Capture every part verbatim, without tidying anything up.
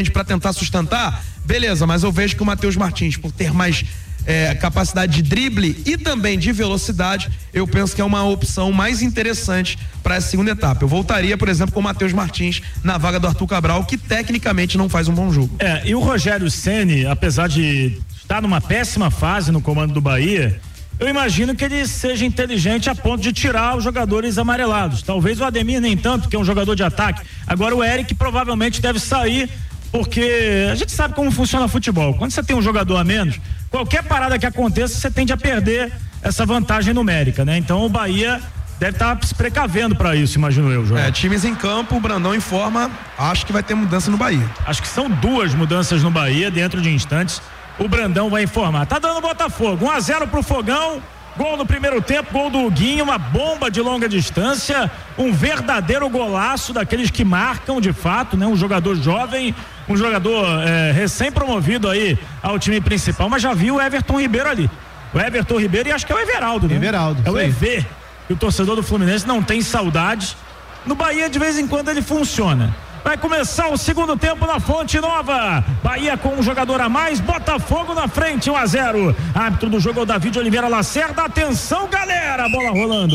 para tentar sustentar, beleza, mas eu vejo que o Matheus Martins, por ter mais é, capacidade de drible e também de velocidade, eu penso que é uma opção mais interessante para essa segunda etapa. Eu voltaria, por exemplo, com o Matheus Martins na vaga do Arthur Cabral, que tecnicamente não faz um bom jogo. É, e o Rogério Ceni, apesar de estar numa péssima fase no comando do Bahia, eu imagino que ele seja inteligente a ponto de tirar os jogadores amarelados. Talvez o Ademir nem tanto, que é um jogador de ataque. Agora o Eric provavelmente deve sair, porque a gente sabe como funciona o futebol. Quando você tem um jogador a menos, qualquer parada que aconteça, você tende a perder essa vantagem numérica, né? Então o Bahia deve estar se precavendo para isso, imagino eu, João. É, times em campo, o Brandão informa, acho que vai ter mudança no Bahia. Acho que são duas mudanças no Bahia, dentro de instantes. O Brandão vai informar. Tá dando Botafogo, um a zero pro Fogão, gol no primeiro tempo, gol do Huguinho, uma bomba de longa distância, um verdadeiro golaço daqueles que marcam de fato, né? Um jogador jovem, um jogador é, recém-promovido aí ao time principal, mas já viu o Everton Ribeiro ali. O Everton Ribeiro e acho que é o Everaldo, né? Everaldo. É o E V, que o torcedor do Fluminense não tem saudade. No Bahia, de vez em quando, ele funciona. Vai começar o segundo tempo na Fonte Nova. Bahia com um jogador a mais, Botafogo na frente, um a zero. Árbitro do jogo é o David Oliveira Lacerda. Atenção, galera, bola rolando.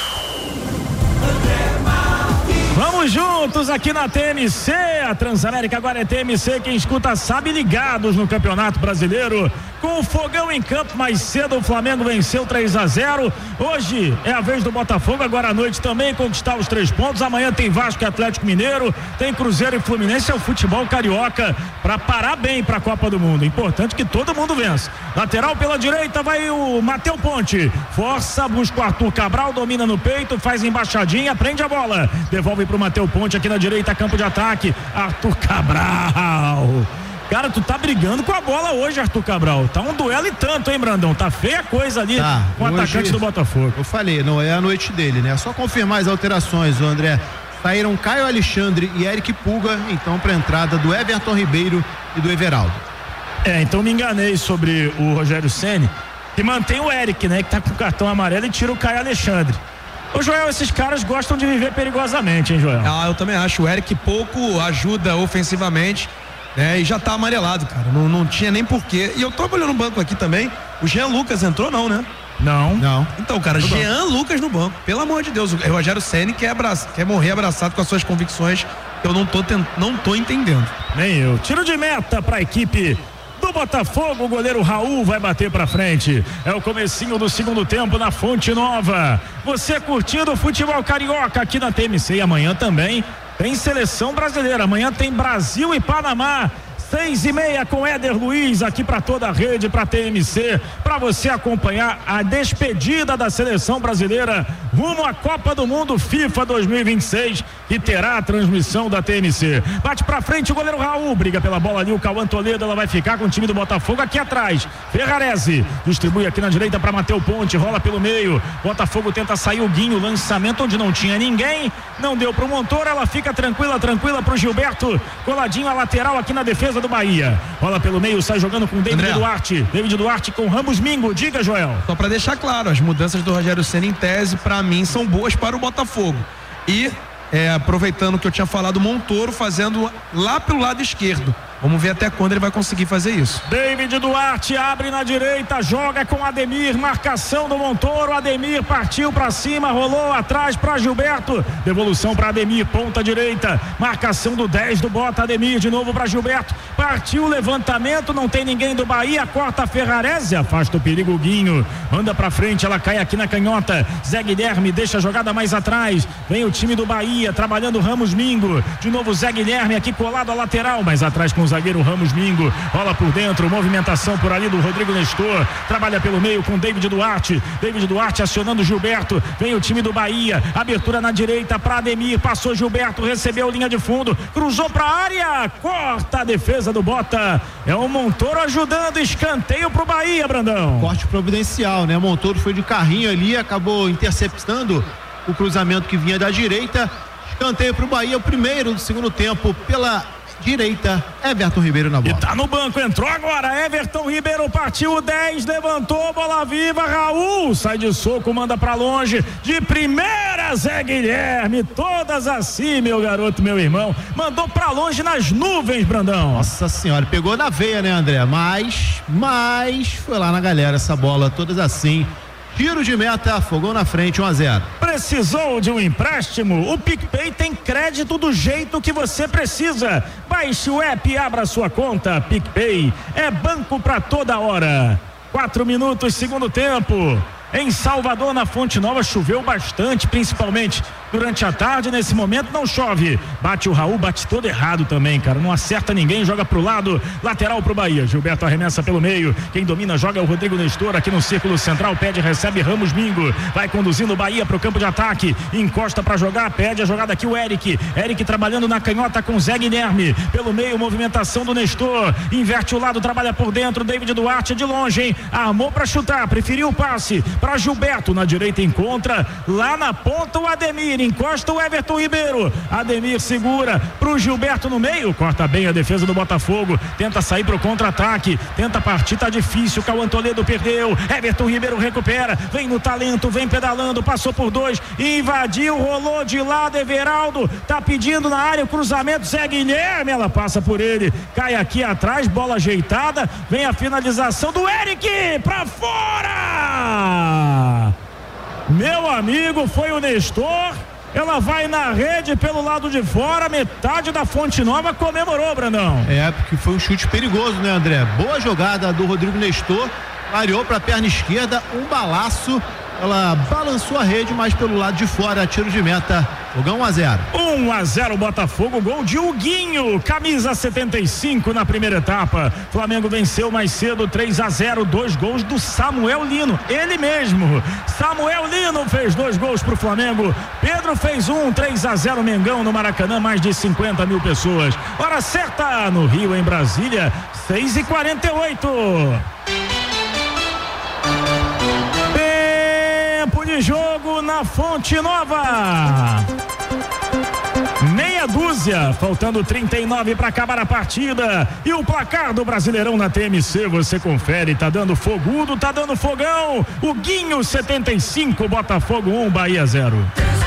Vamos juntos aqui na T M C, a Transamérica agora é T M C, quem escuta sabe, ligados no Campeonato Brasileiro, com o Fogão em campo. Mais cedo o Flamengo venceu três a zero, hoje é a vez do Botafogo, agora à noite também conquistar os três pontos, amanhã tem Vasco e Atlético Mineiro, tem Cruzeiro e Fluminense, é o futebol carioca para parar bem para a Copa do Mundo, importante que todo mundo vença. Lateral pela direita vai o Matheus Ponte, força, busca o Arthur Cabral, domina no peito, faz embaixadinha, prende a bola, devolve pro Matheus Ponte aqui na direita, campo de ataque, Arthur Cabral. Cara, tu tá brigando com a bola hoje, Arthur Cabral. Tá um duelo e tanto, hein, Brandão? Tá feia a coisa ali tá, com o atacante do Botafogo. Eu falei, não é a noite dele, né? É só confirmar as alterações, o André. Saíram Caio Alexandre e Eric Pulga, então, pra entrada do Everton Ribeiro e do Everaldo. É, então me enganei sobre o Rogério Ceni, que mantém o Eric, né? Que tá com o cartão amarelo e tira o Caio Alexandre. Ô Joel, esses caras gostam de viver perigosamente, hein, Joel? Ah, eu também acho. O Eric pouco ajuda ofensivamente, né? E já tá amarelado, cara. Não, não tinha nem porquê. E eu tô olhando no banco aqui também. O Jean Lucas entrou, não, né? Não. Não. Então, cara, no Jean banco. Lucas no banco. Pelo amor de Deus. O Rogério Ceni quer, abraçar, quer morrer abraçado com as suas convicções. Eu não tô, tent, não tô entendendo. Nem eu. Tiro de meta pra equipe do Botafogo, o goleiro Raul vai bater pra frente. É o comecinho do segundo tempo na Fonte Nova. Você curtindo o futebol carioca aqui na T M C, e amanhã também tem seleção brasileira. Amanhã tem Brasil e Panamá. Seis e meia com Éder Luiz aqui para toda a rede, para T M C, para você acompanhar a despedida da seleção brasileira rumo à Copa do Mundo FIFA dois mil e vinte e seis, que terá a transmissão da T M C. Bate para frente o goleiro Raul, briga pela bola ali o Cauã Toledo, ela vai ficar com o time do Botafogo aqui atrás. Ferrarese distribui aqui na direita para Matheus Ponte, rola pelo meio. Botafogo tenta sair o Guinho, lançamento onde não tinha ninguém, não deu pro Montoro, ela fica tranquila, tranquila pro Gilberto, coladinho a lateral aqui na defesa do Bahia. Rola pelo meio, sai jogando com David André. Duarte. David Duarte com Ramos Mingo. Diga, Joel. Só pra deixar claro, as mudanças do Rogério Ceni em tese, pra mim, são boas para o Botafogo. E, é, aproveitando que eu tinha falado, Montoro fazendo lá pelo lado esquerdo. Vamos ver até quando ele vai conseguir fazer isso. David Duarte abre na direita, joga com Ademir, marcação do Montoro. Ademir partiu pra cima, rolou atrás pra Gilberto. Devolução pra Ademir, ponta direita. Marcação do dez do Bota, Ademir de novo pra Gilberto. Partiu o levantamento, não tem ninguém do Bahia. Corta a Ferrarese, afasta o perigo Guinho. Anda pra frente, ela cai aqui na canhota. Zé Guilherme deixa a jogada mais atrás. Vem o time do Bahia, trabalhando Ramos Mingo. De novo Zé Guilherme aqui colado à lateral, mais atrás com o zagueiro Ramos Mingo, rola por dentro, movimentação por ali do Rodrigo Nestor, trabalha pelo meio com David Duarte, David Duarte acionando Gilberto, vem o time do Bahia, abertura na direita para Ademir, passou Gilberto, recebeu linha de fundo, cruzou para a área, corta a defesa do Bota, é o Montoro ajudando, escanteio pro Bahia, Brandão. Corte providencial, né? Montoro foi de carrinho ali, acabou interceptando o cruzamento que vinha da direita, escanteio pro Bahia, o primeiro do segundo tempo pela direita, Everton Ribeiro na bola. E tá no banco, entrou agora, Everton Ribeiro partiu dez, levantou, bola viva, Raul, sai de soco, manda pra longe, de primeira Zé Guilherme, todas assim, meu garoto, meu irmão, mandou pra longe nas nuvens, Brandão. Nossa senhora, pegou na veia, né, André? Mas, mas, foi lá na galera essa bola, todas assim. Tiro de meta, fogão na frente, um a zero. Precisou de um empréstimo? O PicPay tem crédito do jeito que você precisa. Baixe o app e abra sua conta. PicPay é banco pra toda hora. Quatro minutos, segundo tempo. Em Salvador, na Fonte Nova, choveu bastante, principalmente durante a tarde. Nesse momento não chove. Bate o Raul, bate todo errado também, cara. Não acerta ninguém, joga pro lado, lateral pro Bahia. Gilberto arremessa pelo meio. Quem domina joga é o Rodrigo Nestor aqui no círculo central. Pede, recebe Ramos Mingo. Vai conduzindo o Bahia pro campo de ataque. Encosta pra jogar, pede a jogada aqui o Eric. Eric trabalhando na canhota com Zé Guilherme. Pelo meio, movimentação do Nestor. Inverte o lado, trabalha por dentro. David Duarte de longe, hein? Armou pra chutar, preferiu o passe para Gilberto, na direita encontra, lá na ponta o Ademir, encosta o Everton Ribeiro, Ademir segura pro Gilberto no meio, corta bem a defesa do Botafogo, tenta sair pro contra-ataque, tenta partir, tá difícil, Cauã Toledo perdeu, Everton Ribeiro recupera, vem no talento, vem pedalando, passou por dois, invadiu, rolou de lado, Everaldo, tá pedindo na área o cruzamento, Zé Guilherme, ela passa por ele, cai aqui atrás, bola ajeitada, vem a finalização do Eric, pra fora! Meu amigo, foi o Nestor, ela vai na rede pelo lado de fora, metade da Fonte Nova comemorou, Brandão. É, porque foi um chute perigoso, né, André? Boa jogada do Rodrigo Nestor, variou para a perna esquerda, um balaço, ela balançou a rede, mas pelo lado de fora, tiro de meta, fogão um a zero. um a zero Botafogo, gol de Huguinho, camisa setenta e cinco na primeira etapa. Flamengo venceu mais cedo, três a zero, dois gols do Samuel Lino, ele mesmo. Samuel Lino fez dois gols pro Flamengo. Pedro fez um, três a zero Mengão no Maracanã, mais de cinquenta mil pessoas. Hora certa no Rio, em Brasília, seis e quarenta e oito. Tempo de jogo na Fonte Nova. Meia dúzia, faltando trinta e nove para acabar a partida. E o placar do Brasileirão na T M C, você confere, tá dando fogudo, tá dando fogão. O Guinho setenta e cinco, Botafogo um, Bahia zero.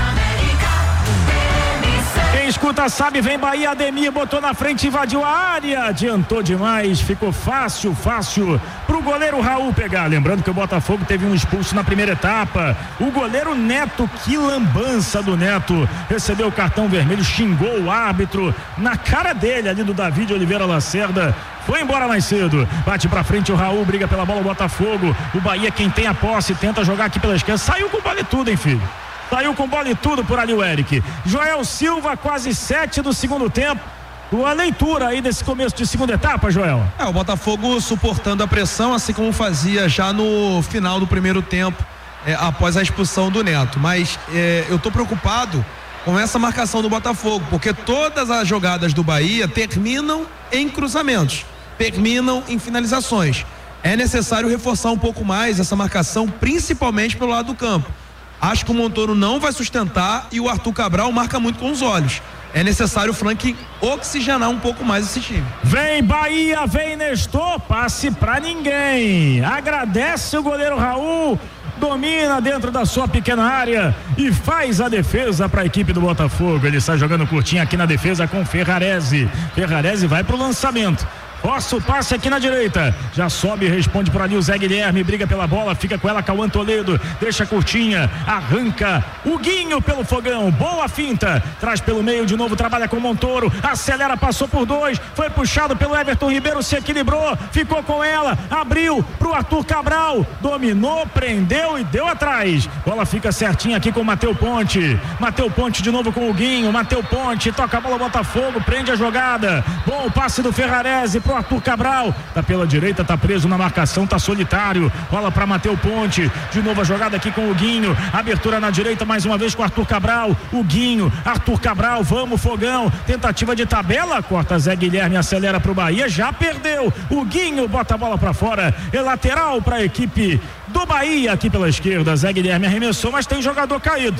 Quem escuta sabe, vem Bahia, Ademir botou na frente, invadiu a área, adiantou demais, ficou fácil, fácil pro goleiro Raul pegar. Lembrando que o Botafogo teve um expulso na primeira etapa. O goleiro Neto, que lambança do Neto, recebeu o cartão vermelho, xingou o árbitro na cara dele ali do David Oliveira Lacerda. Foi embora mais cedo, bate pra frente o Raul, briga pela bola o Botafogo. O Bahia, quem tem a posse, tenta jogar aqui pela esquerda, saiu com bola e tudo, hein, filho? Saiu com bola e tudo por ali o Eric. Joel Silva, quase sete do segundo tempo. Tua leitura aí desse começo de segunda etapa, Joel? É, o Botafogo suportando a pressão, assim como fazia já no final do primeiro tempo, é, após a expulsão do Neto. Mas é, eu tô preocupado com essa marcação do Botafogo, porque todas as jogadas do Bahia terminam em cruzamentos, terminam em finalizações. É necessário reforçar um pouco mais essa marcação, principalmente pelo lado do campo. Acho que o Montoro não vai sustentar e o Arthur Cabral marca muito com os olhos. É necessário o Frank oxigenar um pouco mais esse time. Vem Bahia, vem Nestor, passe pra ninguém. Agradece o goleiro Raul, domina dentro da sua pequena área e faz a defesa para a equipe do Botafogo. Ele está jogando curtinho aqui na defesa com Ferrarese. Ferrarese vai pro lançamento. Força o passe aqui na direita, já sobe e responde por ali o Zé Guilherme, briga pela bola, fica com ela Cauã Toledo, deixa curtinha, arranca o Guinho pelo fogão, boa finta, traz pelo meio de novo, trabalha com o Montoro, acelera, passou por dois, foi puxado pelo Everton Ribeiro, se equilibrou, ficou com ela, abriu pro Arthur Cabral, dominou, prendeu e deu atrás, bola fica certinha aqui com o Mateu Ponte, Mateu Ponte de novo com o Guinho, Mateu Ponte, toca a bola Botafogo, prende a jogada, bom o passe do Ferrarese pro Arthur Cabral, tá pela direita, tá preso na marcação, tá solitário, rola pra Mateu Ponte, de novo a jogada aqui com o Guinho, abertura na direita mais uma vez com o Arthur Cabral, o Guinho, Arthur Cabral, vamos fogão, tentativa de tabela, corta Zé Guilherme, acelera pro Bahia, já perdeu, o Guinho bota a bola pra fora, é lateral pra equipe do Bahia aqui pela esquerda, Zé Guilherme arremessou, mas tem jogador caído.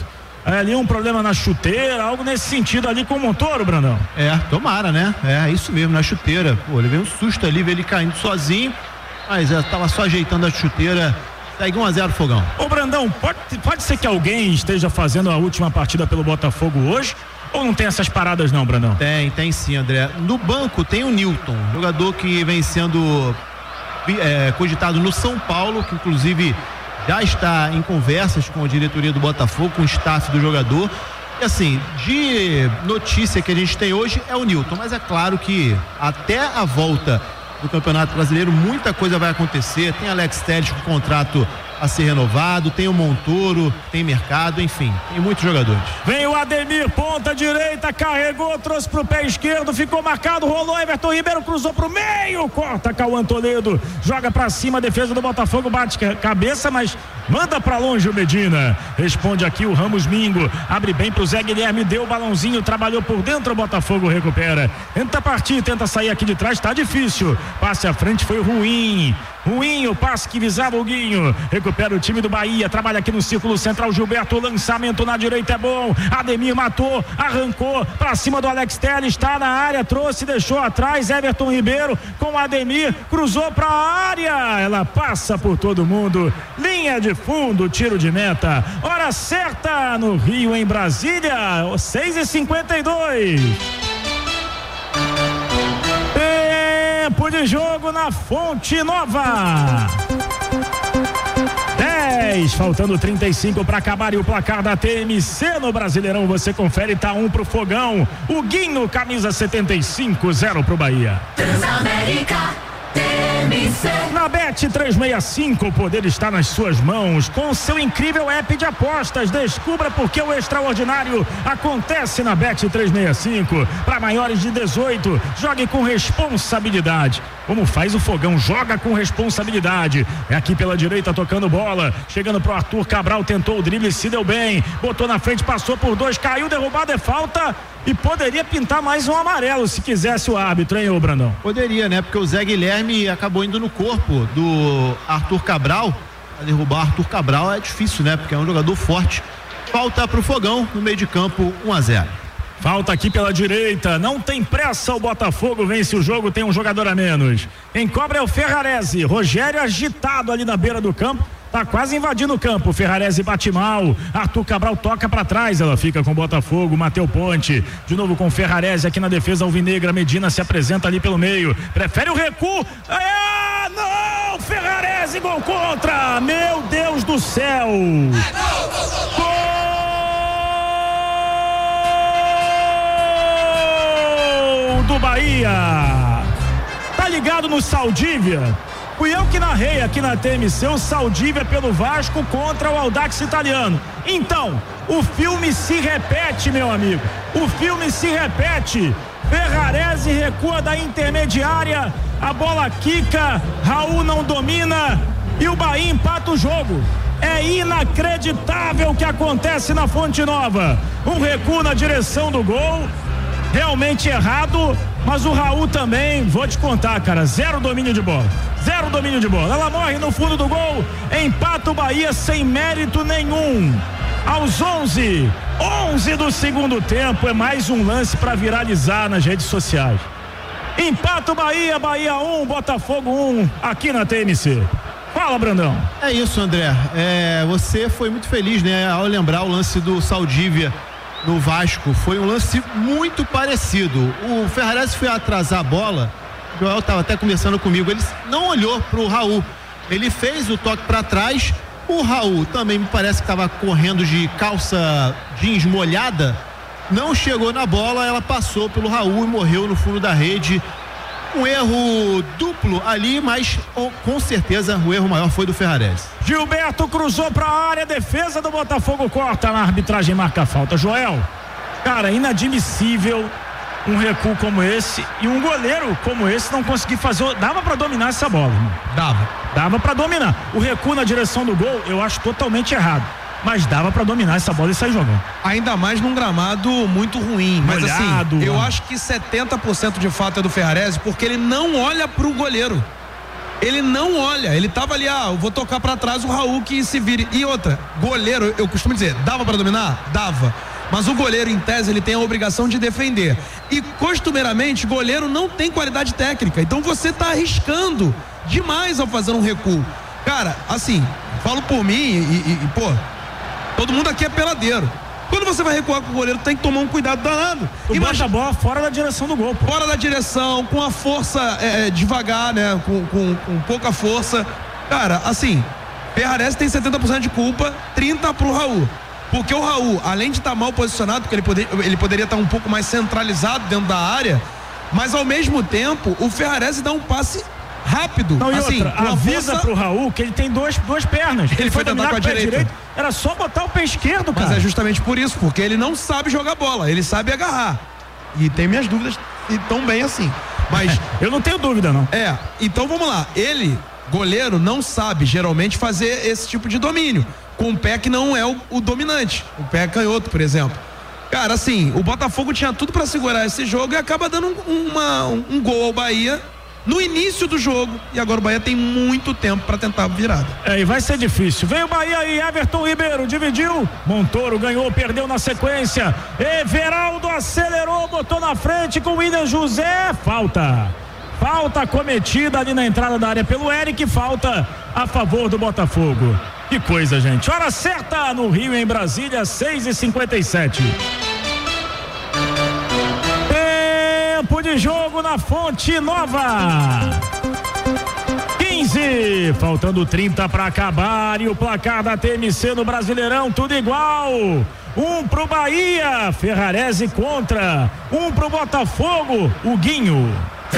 ali um problema na chuteira, algo nesse sentido ali com o Montoro, Brandão. É, tomara, né? É isso mesmo, na chuteira. Pô, ele veio um susto ali, veio ele caindo sozinho, mas é, tava só ajeitando a chuteira. Segue um a zero Fogão. Ô Brandão, pode, pode ser que alguém esteja fazendo a última partida pelo Botafogo hoje? Ou não tem essas paradas não, Brandão? Tem, tem sim, André. No banco tem o Newton, jogador que vem sendo é, cogitado no São Paulo, que inclusive já está em conversas com a diretoria do Botafogo, com o staff do jogador. E assim, de notícia que a gente tem hoje é o Newton, mas é claro que até a volta do Campeonato Brasileiro muita coisa vai acontecer. Tem Alex Telles com contrato a ser renovado, tem o Montoro, tem mercado, enfim, tem muitos jogadores. Vem o Ademir, ponta direita, carregou, trouxe pro pé esquerdo, ficou marcado, rolou, Everton Ribeiro cruzou pro meio, corta Cauã Toledo, joga pra cima, a defesa do Botafogo bate cabeça, mas manda pra longe o Medina. Responde aqui o Ramos Mingo, abre bem pro Zé Guilherme, deu o balãozinho, trabalhou por dentro, o Botafogo recupera. Tenta partir, tenta sair aqui de trás, tá difícil. Passe à frente foi ruim. Ruim o passe que visava o Guinho. Recupera o time do Bahia. Trabalha aqui no círculo central. Gilberto, lançamento na direita é bom. Ademir matou, arrancou pra cima do Alex Telles. Está na área, trouxe, deixou atrás. Everton Ribeiro com Ademir. Cruzou pra área. Ela passa por todo mundo. Linha de fundo, tiro de meta. Hora certa no Rio, em Brasília. seis e cinquenta e dois. Tempo de jogo na Fonte Nova. dez, faltando trinta e cinco para acabar, e o placar da T M C no Brasileirão você confere, tá um pro Fogão. O Guinho, camisa setenta e cinco, zero pro Bahia. Transamérica. Na Bet trezentos e sessenta e cinco, o poder está nas suas mãos. Com seu incrível app de apostas, descubra por que o extraordinário acontece na Bet trezentos e sessenta e cinco. Para maiores de dezoito, jogue com responsabilidade. Como faz o Fogão, joga com responsabilidade. É aqui pela direita tocando bola, chegando pro Arthur Cabral, tentou o drible, se deu bem, botou na frente, passou por dois, caiu, derrubado, é falta. E poderia pintar mais um amarelo se quisesse o árbitro, hein, ô Brandão? Poderia, né? Porque o Zé Guilherme acabou indo no corpo do Arthur Cabral. Pra derrubar o Arthur Cabral é difícil, né? Porque é um jogador forte. Falta pro Fogão, no meio de campo, um a zero. Falta aqui pela direita, não tem pressa, o Botafogo vence o jogo, tem um jogador a menos. Quem cobra é o Ferrarese. Rogério agitado ali na beira do campo, tá quase invadindo o campo. Ferrarese bate mal, Arthur Cabral toca pra trás, ela fica com o Botafogo. Mateu Ponte, de novo com o Ferrarese aqui na defesa alvinegra. Medina se apresenta ali pelo meio, prefere o recuo. Ah, não! Ferrarese, gol contra! Meu Deus do céu! Gol do Bahia! Tá ligado no Saldívia? Fui eu que narrei aqui na T M C o Saldívia pelo Vasco contra o Audax Italiano. Então, o filme se repete, meu amigo. O filme se repete. Ferrarese recua da intermediária, a bola quica, Raul não domina e o Bahia empata o jogo. É inacreditável o que acontece na Fonte Nova. Um recuo na direção do gol, realmente errado, mas o Raul também, vou te contar, cara, zero domínio de bola. Zero domínio de bola. Ela morre no fundo do gol, empata o Bahia sem mérito nenhum. Aos onze, onze do segundo tempo, é mais um lance para viralizar nas redes sociais. Empata o Bahia, Bahia um, Botafogo um, aqui na T M C. Fala, Brandão. É isso, André. É, você foi muito feliz, né, ao lembrar o lance do Saldívia no Vasco. Foi um lance muito parecido. O Ferrarese foi atrasar a bola. O Joel estava até conversando comigo. Ele não olhou pro Raul. Ele fez o toque para trás. O Raul também me parece que estava correndo de calça jeans molhada. Não chegou na bola. Ela passou pelo Raul e morreu no fundo da rede. Um erro duplo ali, mas com certeza o erro maior foi do Ferrarese. Gilberto cruzou para a área, defesa do Botafogo corta, na arbitragem marca a falta. Joel, cara, inadmissível um recuo como esse e um goleiro como esse não conseguir fazer. Dava para dominar essa bola, irmão. Dava. Dava para dominar. O recuo na direção do gol eu acho totalmente errado, mas dava pra dominar essa bola e sair jogando. Ainda mais num gramado muito ruim. Mas molhado, assim, eu mano. acho que setenta por cento de fato é do Ferrarese, porque ele não olha pro goleiro. ele não olha, ele tava ali, ah, eu vou tocar pra trás o Raul que se vire. E outra, goleiro, eu costumo dizer, dava pra dominar? Dava. Mas o goleiro, em tese, ele tem a obrigação de defender. E costumeiramente, goleiro não tem qualidade técnica. Então você tá arriscando demais ao fazer um recuo. Cara, assim, falo por mim e, e, e pô, todo mundo aqui é peladeiro. Quando você vai recuar com o goleiro, tem que tomar um cuidado danado. Tu bota a bola fora da direção do gol, pô. Fora da direção, com a força é, devagar, né? Com, com, com pouca força. Cara, assim, Ferrarese tem setenta por cento de culpa, trinta por cento pro Raul. Porque o Raul, além de estar tá mal posicionado, porque ele, poder, ele poderia estar tá um pouco mais centralizado dentro da área, mas ao mesmo tempo, o Ferrarese dá um passe rápido. Não, e assim, outra, avisa força... pro Raul que ele tem dois, duas pernas. Ele, ele foi tentar com a direita. direito, era só botar o pé esquerdo, cara. Mas é justamente por isso, porque ele não sabe jogar bola, ele sabe agarrar. E tem minhas dúvidas e tão bem assim. Mas eu não tenho dúvida, não. É, então vamos lá. Ele, goleiro, não sabe geralmente fazer esse tipo de domínio. Com o pé que não é o, o dominante. O pé canhoto, por exemplo. Cara, assim, o Botafogo tinha tudo pra segurar esse jogo e acaba dando um, uma, um gol ao Bahia no início do jogo, e agora o Bahia tem muito tempo para tentar a virada. É, e vai ser difícil. Veio o Bahia aí, Everton Ribeiro dividiu, Montoro ganhou, perdeu na sequência, Everaldo acelerou, botou na frente com o William José, falta. Falta cometida ali na entrada da área pelo Eric, falta a favor do Botafogo. Que coisa, gente. Hora certa no Rio, em Brasília, seis e cinquenta e sete. Tempo de jogo na Fonte Nova. quinze, faltando trinta para acabar, e o placar da T M C no Brasileirão, tudo igual. Um pro Bahia, Ferrarese contra. Um pro Botafogo, o Guinho.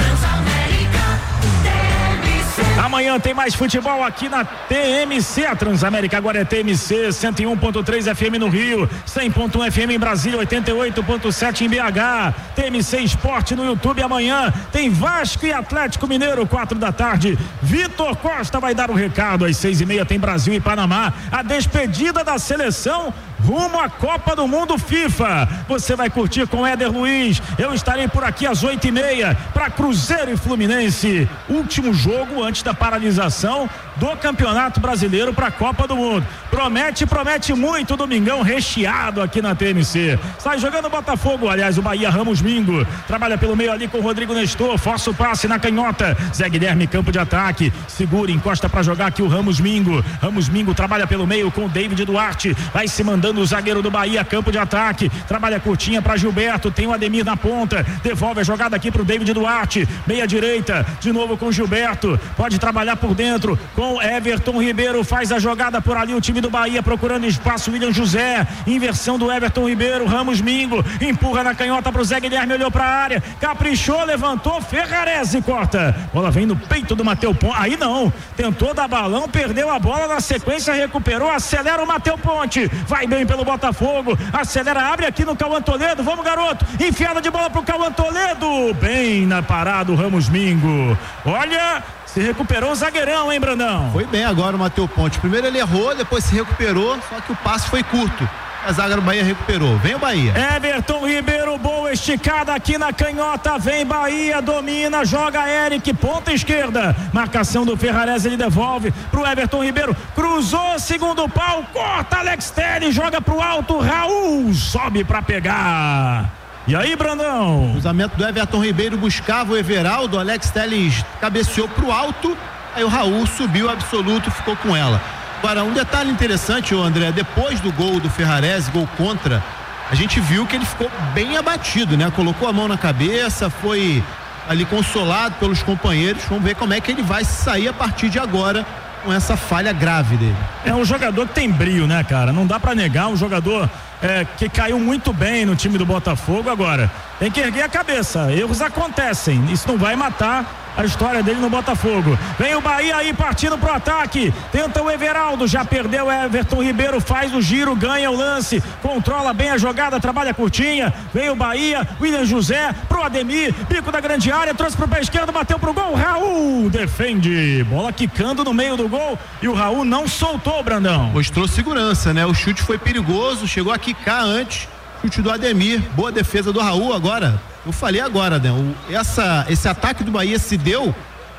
Amanhã tem mais futebol aqui na T M C. A Transamérica agora é T M C, cento e um ponto três F M no Rio, cem ponto um F M em Brasília, oitenta e oito ponto sete em B H. T M C Esporte no YouTube. Amanhã tem Vasco e Atlético Mineiro, quatro da tarde. Vitor Costa vai dar o recado. Às seis e meia tem Brasil e Panamá. A despedida da seleção rumo à Copa do Mundo FIFA. Você vai curtir com Éder Luiz. Eu estarei por aqui às oito e meia para Cruzeiro e Fluminense. Último jogo antes da paralisação do Campeonato Brasileiro para a Copa do Mundo. Promete, promete muito. Domingão recheado aqui na T M C. Sai jogando o Botafogo, aliás, o Bahia. Ramos Mingo trabalha pelo meio ali com o Rodrigo Nestor. Força o passe na canhota. Zé Guilherme, campo de ataque. Segura, encosta para jogar aqui o Ramos Mingo. Ramos Mingo trabalha pelo meio com o David Duarte. Vai se mandando o zagueiro do Bahia, campo de ataque, trabalha curtinha para Gilberto, tem o Ademir na ponta, devolve a jogada aqui pro David Duarte, meia direita, de novo com Gilberto, pode trabalhar por dentro com Everton Ribeiro, faz a jogada por ali, o time do Bahia procurando espaço, William José, inversão do Everton Ribeiro, Ramos Mingo, empurra na canhota pro Zé Guilherme, olhou pra área, caprichou, levantou, Ferrarese corta, bola vem no peito do Mateu Ponte, aí não, tentou dar balão, perdeu a bola, na sequência recuperou, acelera o Mateu Ponte, vai bem pelo Botafogo, acelera, abre aqui no Cauã Toledo, vamos garoto, enfiada de bola pro Cauã Toledo, bem na parada o Ramos Mingo, olha, se recuperou o zagueirão, hein, Brandão? Foi bem agora o Mateu Ponte, primeiro ele errou, depois se recuperou, só que o passe foi curto. A zaga do Bahia recuperou. Vem o Bahia. Everton Ribeiro, boa esticada aqui na canhota. Vem Bahia, domina, joga Eric, ponta esquerda. Marcação do Ferrarese, ele devolve pro Everton Ribeiro. Cruzou, segundo pau, corta Alex Telles, joga pro alto. Raul sobe pra pegar. E aí, Brandão? Cruzamento do Everton Ribeiro, buscava o Everaldo. Alex Telles cabeceou pro alto. Aí o Raul subiu absoluto, ficou com ela. Agora, um detalhe interessante, ô André, depois do gol do Ferrarese, gol contra, a gente viu que ele ficou bem abatido, né? Colocou a mão na cabeça, foi ali consolado pelos companheiros. Vamos ver como é que ele vai sair a partir de agora com essa falha grave dele. É um jogador que tem brio, né, cara? Não dá pra negar, um jogador é, que caiu muito bem no time do Botafogo. Agora, tem que erguer a cabeça, erros acontecem, isso não vai matar a história dele no Botafogo. Vem o Bahia aí partindo pro ataque, tenta o Everaldo, já perdeu o Everton Ribeiro, faz o giro, ganha o lance, controla bem a jogada, trabalha curtinha, vem o Bahia, William José pro Ademir, bico da grande área, trouxe pro pé esquerdo, bateu pro gol, Raul defende, bola quicando no meio do gol e o Raul não soltou, Brandão. Mostrou segurança, né? O chute foi perigoso, chegou a quicar antes, chute do Ademir, boa defesa do Raul. Agora, eu falei agora, né? O, essa, esse ataque do Bahia se deu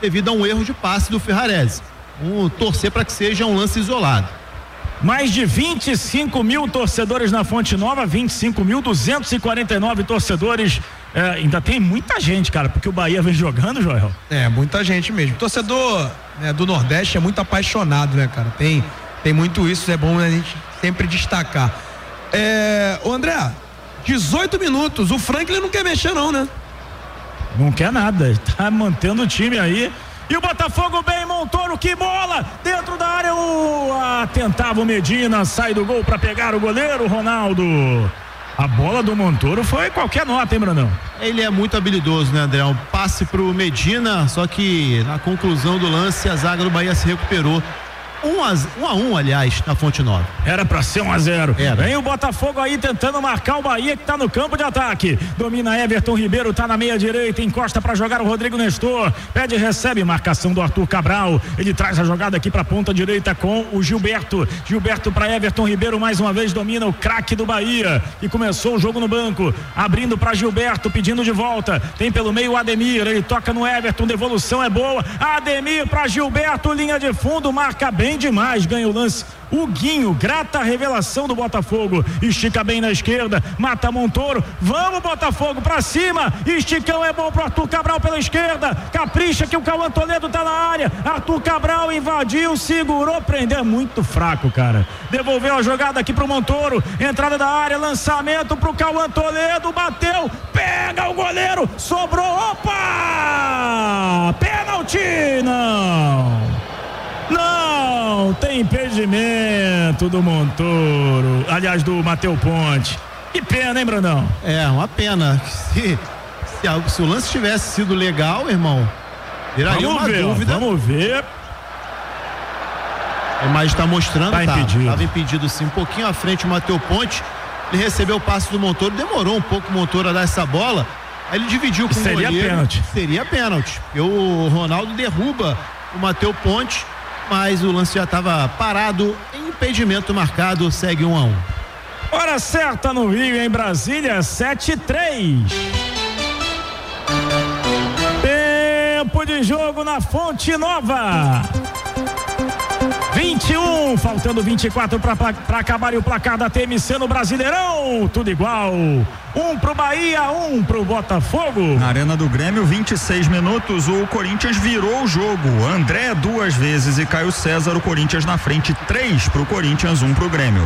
devido a um erro de passe do Ferrarese. Um torcer para que seja um lance isolado. Mais de vinte e cinco mil torcedores na Fonte Nova, vinte e cinco mil duzentos e quarenta e nove torcedores. É, ainda tem muita gente, cara, porque o Bahia vem jogando, Joel. É, muita gente mesmo. Torcedor, né, do Nordeste é muito apaixonado, né, cara? Tem, tem muito isso, é bom a gente sempre destacar. É, ô André, dezoito minutos, o Franklin não quer mexer não, né? Não quer nada, ele tá mantendo o time aí. E o Botafogo bem, Montoro, que bola! Dentro da área, o... ah, tentava o Medina, sai do gol para pegar o goleiro, Ronaldo. A bola do Montoro foi qualquer nota, hein, Brandão? Ele é muito habilidoso, né, André? Um passe pro Medina, só que na conclusão do lance, a zaga do Bahia se recuperou. Um a, um a um, aliás, na Fonte Nova. Era pra ser um a zero. Era. Vem o Botafogo aí tentando marcar o Bahia, que tá no campo de ataque. Domina Everton Ribeiro, tá na meia direita, encosta pra jogar o Rodrigo Nestor. Pede e recebe, marcação do Arthur Cabral. Ele traz a jogada aqui pra ponta direita com o Gilberto. Gilberto pra Everton Ribeiro, mais uma vez domina o craque do Bahia. E começou o jogo no banco. Abrindo pra Gilberto, pedindo de volta. Tem pelo meio o Ademir, ele toca no Everton, devolução é boa. Ademir pra Gilberto, linha de fundo, marca bem demais, ganha o lance o Guinho, grata revelação do Botafogo, estica bem na esquerda, mata Montoro, vamos Botafogo pra cima, esticão é bom pro Arthur Cabral pela esquerda, capricha que o Cauã Toledo tá na área, Arthur Cabral invadiu, segurou, prendeu, muito fraco, cara, devolveu a jogada aqui pro Montoro, entrada da área, lançamento pro Cauã Toledo, bateu, pega o goleiro, sobrou, opa, pênalti, não Não, tem impedimento do Montoro, aliás, do Matheus Ponte. Que pena, hein, Brandão? É, uma pena. Se, se, se o lance tivesse sido legal, irmão, viraria vamos uma ver, dúvida. Ó, vamos ver. A imagem está mostrando, tá tá, impedido. Tava impedido sim, um pouquinho à frente o Matheus Ponte. Ele recebeu o passe do Montoro, demorou um pouco o Montoro a dar essa bola. Aí ele dividiu com Seria o goleiro. pênalti. Seria pênalti. E o Ronaldo derruba o Matheus Ponte, mas o lance já estava parado, impedimento marcado, segue um a um. Hora certa no Rio, em Brasília, sete e três. Tempo de jogo na Fonte Nova. vinte e um, faltando vinte e quatro para acabar o placar da T M C no Brasileirão. Tudo igual. Um pro Bahia, um pro Botafogo. Na Arena do Grêmio, vinte e seis minutos, o Corinthians virou o jogo. André duas vezes e Caio César, o Corinthians na frente, três pro Corinthians, um pro Grêmio.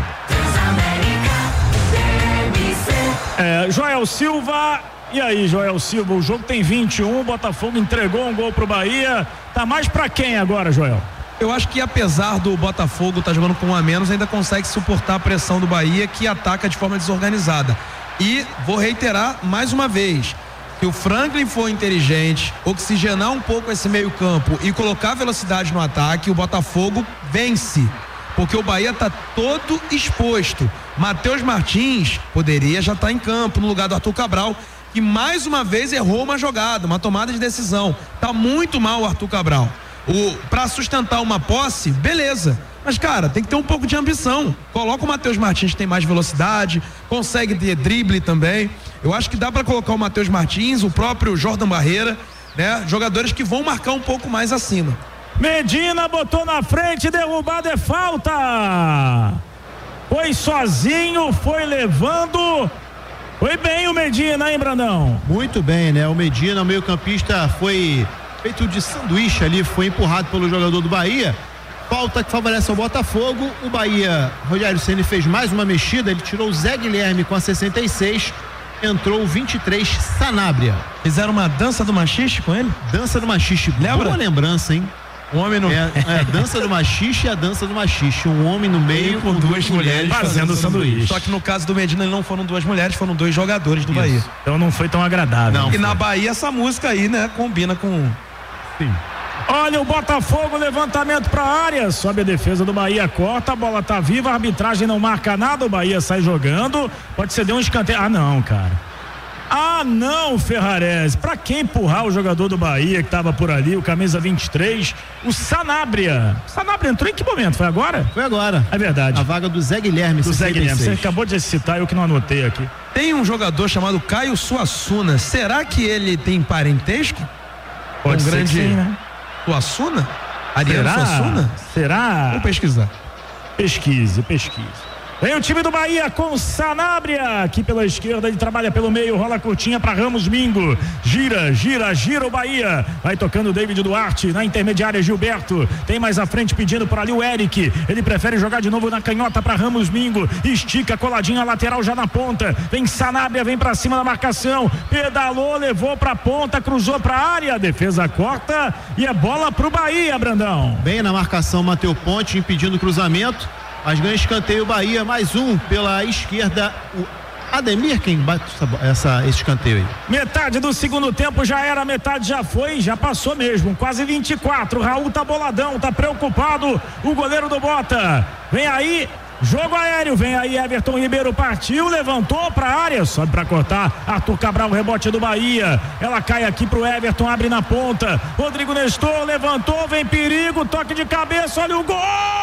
É, Joel Silva. E aí, Joel Silva, o jogo tem vinte e um, o Botafogo entregou um gol pro Bahia. Tá mais pra quem agora, Joel? Eu acho que apesar do Botafogo estar tá jogando com um a menos, ainda consegue suportar a pressão do Bahia, que ataca de forma desorganizada. E vou reiterar mais uma vez, se o Franklin for inteligente, oxigenar um pouco esse meio campo e colocar velocidade no ataque, o Botafogo vence, porque o Bahia está todo exposto. Matheus Martins poderia já estar tá em campo no lugar do Arthur Cabral, que mais uma vez errou uma jogada, uma tomada de decisão. Tá muito mal o Arthur Cabral. O, pra sustentar uma posse, beleza. Mas, cara, tem que ter um pouco de ambição. Coloca o Matheus Martins, que tem mais velocidade, consegue ter drible também. Eu acho que dá pra colocar o Matheus Martins, o próprio Jordan Barreira, né? Jogadores que vão marcar um pouco mais acima. Medina botou na frente, derrubada é falta. Foi sozinho, foi levando. Foi bem o Medina, hein, Brandão? Muito bem, né? O Medina, o meio-campista, foi feito de sanduíche ali, foi empurrado pelo jogador do Bahia. Falta que favorece ao Botafogo. O Bahia, Rogério Ceni fez mais uma mexida, ele tirou o Zé Guilherme com a sessenta e seis, entrou o vinte e três, Sanabria. Fizeram uma dança do machixe com ele? Dança do machixe, lembra? Boa lembrança, hein? Um homem no... É, é dança do machixe e a dança do machixe. Um homem no meio com, com duas, duas mulheres fazendo sanduíche. Só que no caso do Medina não foram duas mulheres, foram dois jogadores do Isso. Bahia. Então não foi tão agradável. Não, e foi. na Bahia essa música aí, né, combina com... Sim. Olha o Botafogo, levantamento para a área, sobe a defesa do Bahia, corta, a bola tá viva, a arbitragem não marca nada, o Bahia sai jogando, pode ceder um escanteio. Ah não, cara. Ah não, Ferrarese, pra quem empurrar o jogador do Bahia que tava por ali, o camisa vinte e três, o Sanabria. Sanabria entrou em que momento? Foi agora? Foi agora. É verdade. A vaga do Zé Guilherme. Do Zé Guilherme, você acabou de citar, eu que não anotei aqui. Tem um jogador chamado Caio Suassuna, será que ele tem parentesco? Pode um ser grande, sim, né? Suassuna? Ariano Será? Suassuna? Será? Vou pesquisar. Pesquise, pesquise. Vem o time do Bahia com Sanabria aqui pela esquerda, ele trabalha pelo meio, rola curtinha para Ramos Mingo, gira, gira, gira o Bahia, vai tocando o David Duarte, na intermediária Gilberto, tem mais à frente pedindo por ali o Eric, ele prefere jogar de novo na canhota para Ramos Mingo, estica, coladinha lateral já na ponta, vem Sanabria, vem para cima da marcação, pedalou, levou para ponta, cruzou para área, defesa corta e é bola pro Bahia, Brandão. Bem na marcação, Matheus Ponte impedindo o cruzamento, mas ganha escanteio Bahia, mais um pela esquerda, o Ademir quem bate essa, esse escanteio aí. Metade do segundo tempo já era, metade já foi, já passou mesmo, quase vinte e quatro, Raul tá boladão, tá preocupado, o goleiro do Bota, vem aí, jogo aéreo, vem aí Everton Ribeiro, partiu, levantou pra área, sobe pra cortar, Arthur Cabral, rebote do Bahia, ela cai aqui pro Everton, abre na ponta, Rodrigo Nestor levantou, vem perigo, toque de cabeça, olha o gol,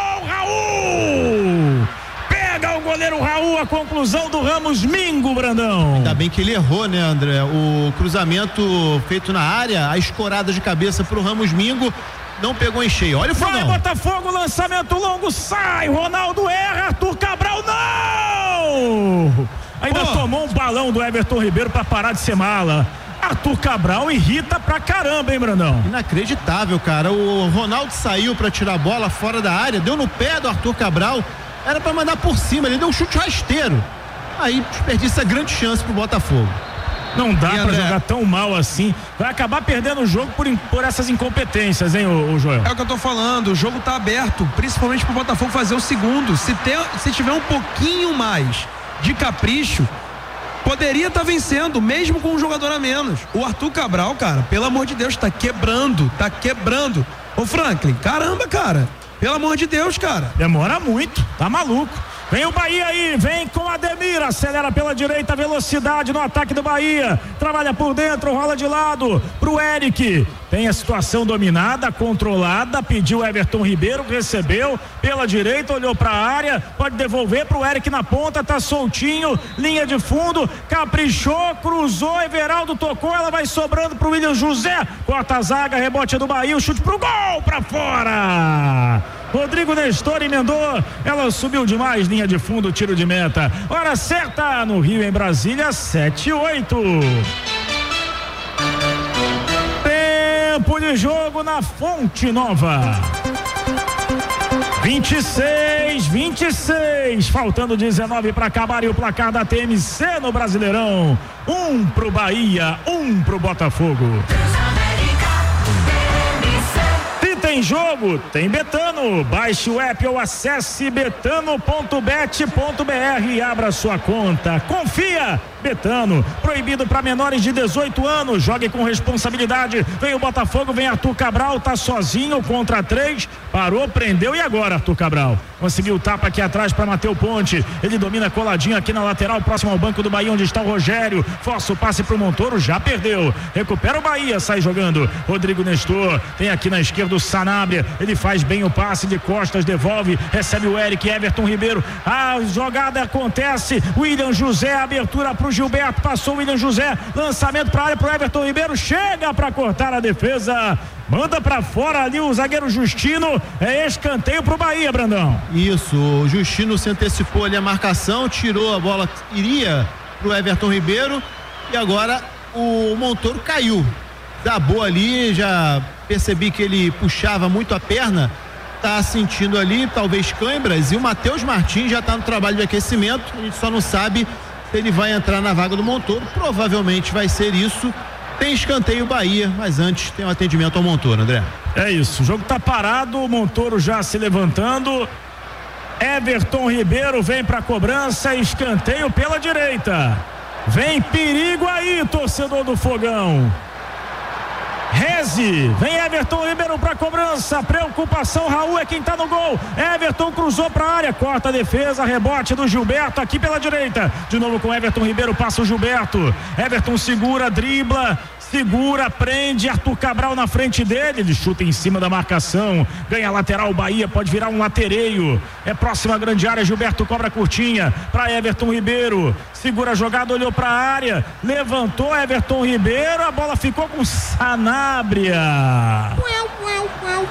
Raul! Pega o goleiro Raul, a conclusão do Ramos Mingo, Brandão. Ainda bem que ele errou, né, André? O cruzamento feito na área, a escorada de cabeça pro Ramos Mingo, não pegou em cheio. Olha o fogão. Vai Botafogo, lançamento longo, sai, Ronaldo erra, Arthur Cabral não! Ainda Pô. tomou um balão do Everton Ribeiro para parar de ser mala. Arthur Cabral irrita pra caramba, hein, Brandão? Inacreditável, cara. O Ronaldo saiu pra tirar a bola fora da área, deu no pé do Arthur Cabral, era pra mandar por cima, ele deu um chute rasteiro. Aí desperdiça grande chance pro Botafogo. Não dá e pra André... jogar tão mal assim. Vai acabar perdendo o jogo por, por essas incompetências, hein, o, o Joel? É o que eu tô falando, o jogo tá aberto, principalmente pro Botafogo fazer o segundo. Se, ter, se tiver um pouquinho mais de capricho, poderia estar tá vencendo, mesmo com um jogador a menos. O Arthur Cabral, cara, pelo amor de Deus, tá quebrando, tá quebrando. Ô Franklin, caramba, cara, pelo amor de Deus, cara. Demora muito, tá maluco. Vem o Bahia aí, vem com Ademir, acelera pela direita, velocidade no ataque do Bahia, trabalha por dentro, rola de lado pro Eric, tem a situação dominada, controlada, pediu Everton Ribeiro, recebeu pela direita, olhou pra área, pode devolver pro Eric na ponta, tá soltinho, linha de fundo, caprichou, cruzou, Everaldo tocou, ela vai sobrando pro William José, corta a zaga, rebote do Bahia, o chute pro gol, pra fora! Rodrigo Nestor emendou, ela subiu demais, linha de fundo, tiro de meta. Hora certa no Rio, em Brasília, sete e oito. Tempo de jogo na Fonte Nova. vinte e seis, vinte e seis, faltando dezenove para acabar e o placar da T M C no Brasileirão. Um pro Bahia, um pro Botafogo. Tem jogo, tem Betano, baixe o app ou acesse betano ponto bet ponto br e abra sua conta, confia, Betano, proibido para menores de dezoito anos, jogue com responsabilidade, vem o Botafogo, vem Arthur Cabral, tá sozinho contra três, parou, prendeu e agora Arthur Cabral, conseguiu o tapa aqui atrás para Matheus Ponte, ele domina coladinho aqui na lateral, próximo ao banco do Bahia onde está o Rogério, força o passe pro Montoro, já perdeu, recupera o Bahia, sai jogando, Rodrigo Nestor, tem aqui na esquerda o Sanabria, ele faz bem o passe de costas, devolve, recebe o Eric, Everton Ribeiro, a jogada acontece, William José, abertura pro Gilberto, passou o William José, lançamento para a área pro Everton Ribeiro, chega para cortar a defesa, manda para fora ali o zagueiro Justino, é escanteio pro Bahia, Brandão. Isso, o Justino se antecipou ali a marcação, tirou a bola, iria pro Everton Ribeiro e agora o Montoro caiu. Da boa ali, já percebi que ele puxava muito a perna, tá sentindo ali talvez câimbras e o Matheus Martins já tá no trabalho de aquecimento, a gente só não sabe se ele vai entrar na vaga do Montoro, provavelmente vai ser isso. Tem escanteio Bahia, mas antes tem um atendimento ao Montoro, André. É isso, o jogo tá parado, o Montoro já se levantando, Everton Ribeiro vem pra cobrança, escanteio pela direita, vem perigo aí, torcedor do Fogão. Reze, vem Everton Ribeiro para cobrança, preocupação, Raul é quem tá no gol, Everton cruzou para a área, corta a defesa, rebote do Gilberto aqui pela direita, de novo com Everton Ribeiro, passa o Gilberto, Everton segura, dribla, segura, prende, Arthur Cabral na frente dele, ele chuta em cima da marcação, ganha lateral, o Bahia pode virar um latereio, é próxima grande área, Gilberto cobra curtinha para Everton Ribeiro, segura a jogada, olhou para a área, levantou Everton Ribeiro, a bola ficou com Sanabria.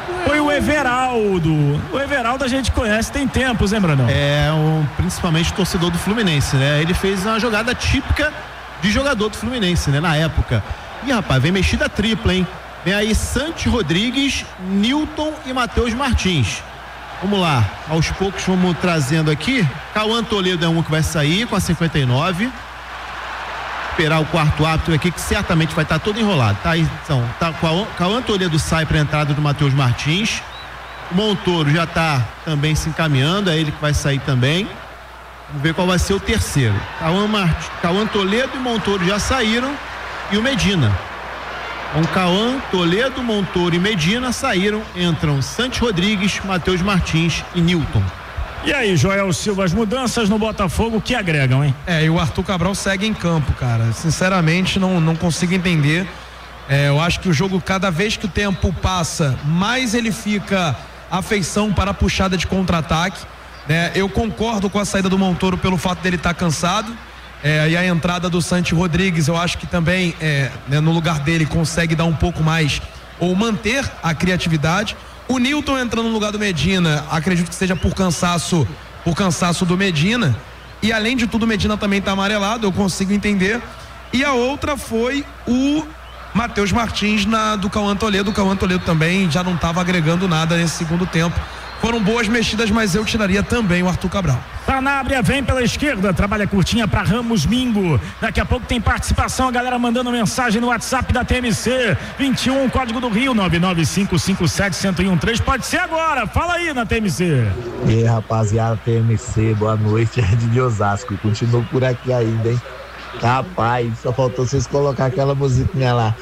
Foi o Everaldo. O Everaldo a gente conhece, tem tempos, hein, Brandão? É, um, principalmente torcedor do Fluminense, né? Ele fez uma jogada típica de jogador do Fluminense, né? Na época. E, rapaz, vem mexida tripla, hein? Vem aí Santi Rodrigues, Newton e Matheus Martins. Vamos lá, aos poucos vamos trazendo aqui. Cauã Toledo é um que vai sair com a cinquenta e nove. Esperar o quarto árbitro aqui, que certamente vai estar todo enrolado. Tá aí, então, tá, Cauã Toledo sai para a entrada do Matheus Martins. O Montoro já está também se encaminhando, é ele que vai sair também. Vamos ver qual vai ser o terceiro. Cauã, Mart... Cauã Toledo e Montoro já saíram. E o Medina. Então, Cauã, Toledo, Montoro e Medina saíram. Entram Santi Rodrigues, Matheus Martins e Newton. E aí, Joel Silva, as mudanças no Botafogo que agregam, hein? É, e o Arthur Cabral segue em campo, cara. Sinceramente, não, não consigo entender. É, eu acho que o jogo, cada vez que o tempo passa, mais ele fica afeição para a puxada de contra-ataque. Né? Eu concordo com a saída do Montoro pelo fato dele estar cansado. É, e a entrada do Santi Rodrigues, eu acho que também, é, né, no lugar dele, consegue dar um pouco mais, ou manter a criatividade. O Newton entrando no lugar do Medina, acredito que seja por cansaço, por cansaço do Medina. E além de tudo, o Medina também está amarelado, eu consigo entender. E a outra foi o Matheus Martins na, do Cauã Toledo. O Cauã Toledo também já não estava agregando nada nesse segundo tempo. Foram boas mexidas, mas eu tiraria também o Arthur Cabral. Sanabria vem pela esquerda, trabalha curtinha para Ramos Mingo. Daqui a pouco tem participação, a galera mandando mensagem no WhatsApp da T M C. vinte e um, código do Rio, nove nove cinco cinco sete, zero um três. Pode ser agora, fala aí na T M C. E aí, rapaziada, T M C, boa noite, é de Osasco. Continuo por aqui ainda, hein? Rapaz, só faltou vocês colocar aquela musiquinha lá.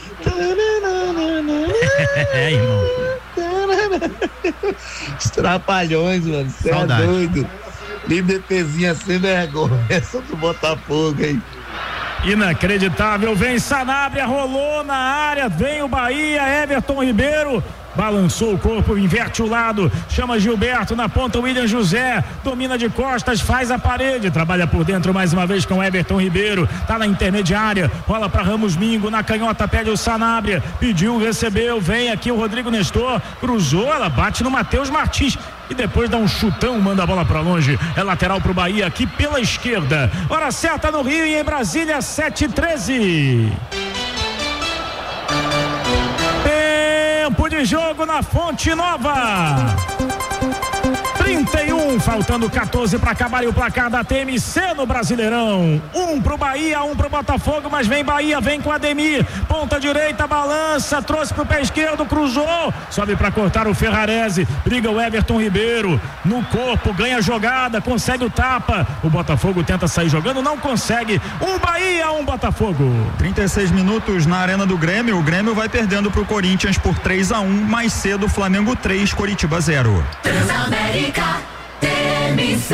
É, irmão. Os trapalhões, mano, você é doido. LiberPzinha sem vergonha, essa do Botafogo, hein? Inacreditável, vem Sanabria, rolou na área, vem o Bahia, Everton Ribeiro. Balançou o corpo, inverte o lado, chama Gilberto na ponta, William José, domina de costas, faz a parede, trabalha por dentro mais uma vez com Everton Ribeiro, tá na intermediária, rola para Ramos Mingo, na canhota pede o Sanabria, pediu, recebeu, vem aqui o Rodrigo Nestor, cruzou, ela bate no Matheus Martins e depois dá um chutão, manda a bola para longe, é lateral pro Bahia aqui pela esquerda. Hora certa no Rio e em Brasília, sete e treze. Tempo de jogo na Fonte Nova. trinta e um, faltando quatorze para acabar o placar da T M C no Brasileirão. Um pro Bahia, um pro Botafogo, mas vem Bahia, vem com Ademir. Ponta direita, balança, trouxe pro pé esquerdo, cruzou, sobe para cortar o Ferrarese. Briga o Everton Ribeiro no corpo, ganha jogada, consegue o tapa. O Botafogo tenta sair jogando, não consegue. Um Bahia, um Botafogo. trinta e seis minutos na Arena do Grêmio. O Grêmio vai perdendo pro Corinthians por três a um. Mais cedo, Flamengo três, Coritiba zero. Transamérica T M C.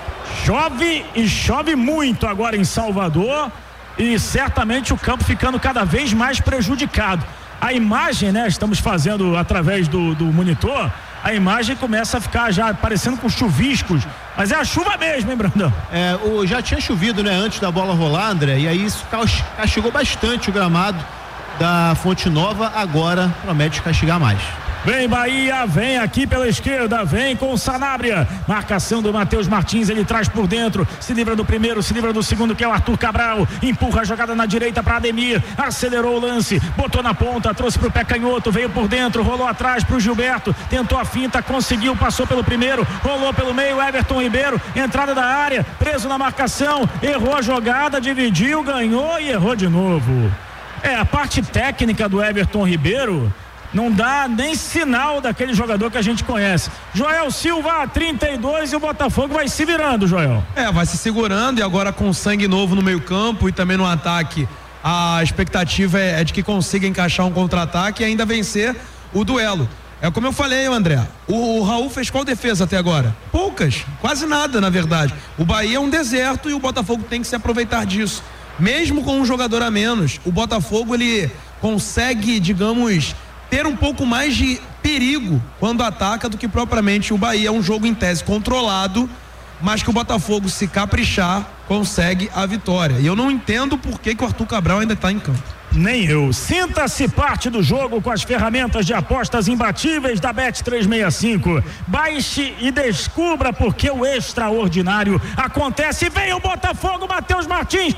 Chove e chove muito agora em Salvador e certamente o campo ficando cada vez mais prejudicado. A imagem, né, estamos fazendo através do, do monitor, a imagem começa a ficar já parecendo com chuviscos, mas é a chuva mesmo, hein, Brandão? É, o, já tinha chovido, né, antes da bola rolar, André, e aí isso castigou bastante o gramado da Fonte Nova, agora promete castigar mais. Vem Bahia, vem aqui pela esquerda, vem com o Sanabria, marcação do Matheus Martins, ele traz por dentro, se livra do primeiro, se livra do segundo, que é o Arthur Cabral, empurra a jogada na direita para Ademir, acelerou o lance, botou na ponta, trouxe pro pé canhoto, veio por dentro, rolou atrás pro Gilberto, tentou a finta, conseguiu, passou pelo primeiro, rolou pelo meio, Everton Ribeiro, entrada da área, preso na marcação, errou a jogada, dividiu, ganhou e errou de novo. É, a parte técnica do Everton Ribeiro não dá nem sinal daquele jogador que a gente conhece. Joel Silva, trinta e dois, e o Botafogo vai se virando, Joel. É, vai se segurando e agora com sangue novo no meio campo e também no ataque, a expectativa é, é de que consiga encaixar um contra-ataque e ainda vencer o duelo. É como eu falei, André, o, o Raul fez qual defesa até agora? Poucas, quase nada, na verdade. O Bahia é um deserto e o Botafogo tem que se aproveitar disso. Mesmo com um jogador a menos, o Botafogo, ele consegue, digamos, ter um pouco mais de perigo quando ataca do que propriamente o Bahia. É um jogo em tese controlado mas que o Botafogo, se caprichar, consegue a vitória. E eu não entendo por que, que o Arthur Cabral ainda está em campo. Nem eu. Sinta-se parte do jogo com as ferramentas de apostas imbatíveis da Bet trezentos e sessenta e cinco. Baixe e descubra porque o extraordinário acontece. Vem o Botafogo, Matheus Martins.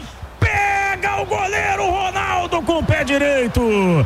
Pega o goleiro Ronaldo com o pé direito.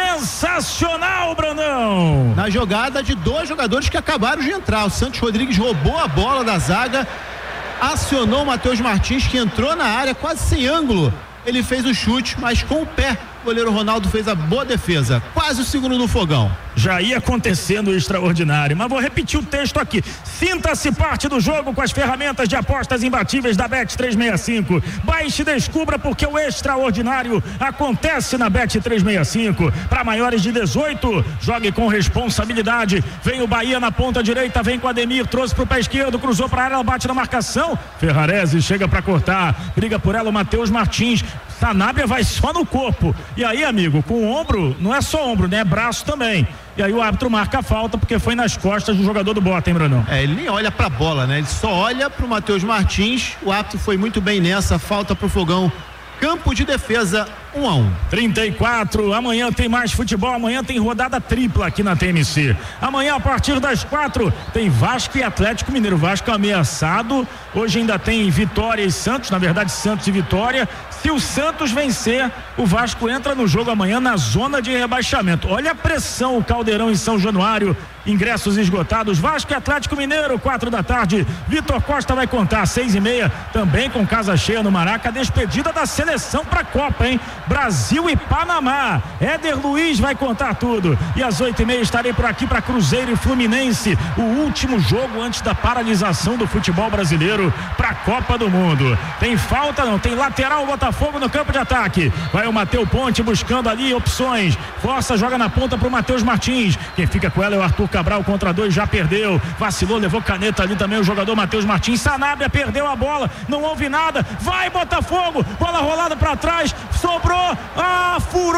Sensacional, Brandão. Na jogada de dois jogadores que acabaram de entrar. O Santos Rodrigues roubou a bola da zaga, acionou o Matheus Martins, que entrou na área quase sem ângulo. Ele fez o chute, mas com o pé. O goleiro Ronaldo fez a boa defesa. Quase o segundo no fogão. Já ia acontecendo o extraordinário, mas vou repetir o texto aqui. Sinta-se parte do jogo com as ferramentas de apostas imbatíveis da Bet trezentos e sessenta e cinco. Baixe e descubra porque o extraordinário acontece na Bet trezentos e sessenta e cinco. Para maiores de dezoito, jogue com responsabilidade. Vem o Bahia na ponta direita, vem com o Ademir, trouxe pro pé esquerdo, cruzou para a área, ela bate na marcação. Ferrarese chega para cortar, briga por ela o Matheus Martins. Sanabria vai só no corpo. E aí, amigo, com o ombro, não é só ombro, né? É braço também. E aí o árbitro marca a falta porque foi nas costas do jogador do Bota, hein, Brunão? É, ele nem olha pra bola, né? Ele só olha pro Matheus Martins. O árbitro foi muito bem nessa, falta pro Fogão. Campo de defesa, um a um. trinta e quatro, amanhã tem mais futebol, amanhã tem rodada tripla aqui na T M C. Amanhã, a partir das quatro, tem Vasco e Atlético Mineiro. Vasco ameaçado, hoje ainda tem Vitória e Santos, na verdade Santos e Vitória. Se o Santos vencer, o Vasco entra no jogo amanhã na zona de rebaixamento. Olha a pressão, o Caldeirão em São Januário, ingressos esgotados. Vasco e Atlético Mineiro, quatro da tarde. Vitor Costa vai contar, seis e meia, também com casa cheia no Maraca, a despedida da seleção pra Copa, hein? Brasil e Panamá. Éder Luiz vai contar tudo. E às oito e meia estarei por aqui para Cruzeiro e Fluminense, o último jogo antes da paralisação do futebol brasileiro pra Copa do Mundo. Tem falta, não, tem lateral, Botafogo no campo de ataque. Vai o Matheus Ponte buscando ali opções. Força, joga na ponta pro Matheus Martins. Quem fica com ela é o Arthur Cabral, contra dois, já perdeu. Vacilou, levou caneta ali também o jogador Matheus Martins. Sanabria perdeu a bola, não houve nada. Vai Botafogo, bola rolada pra trás, sobrou, ah,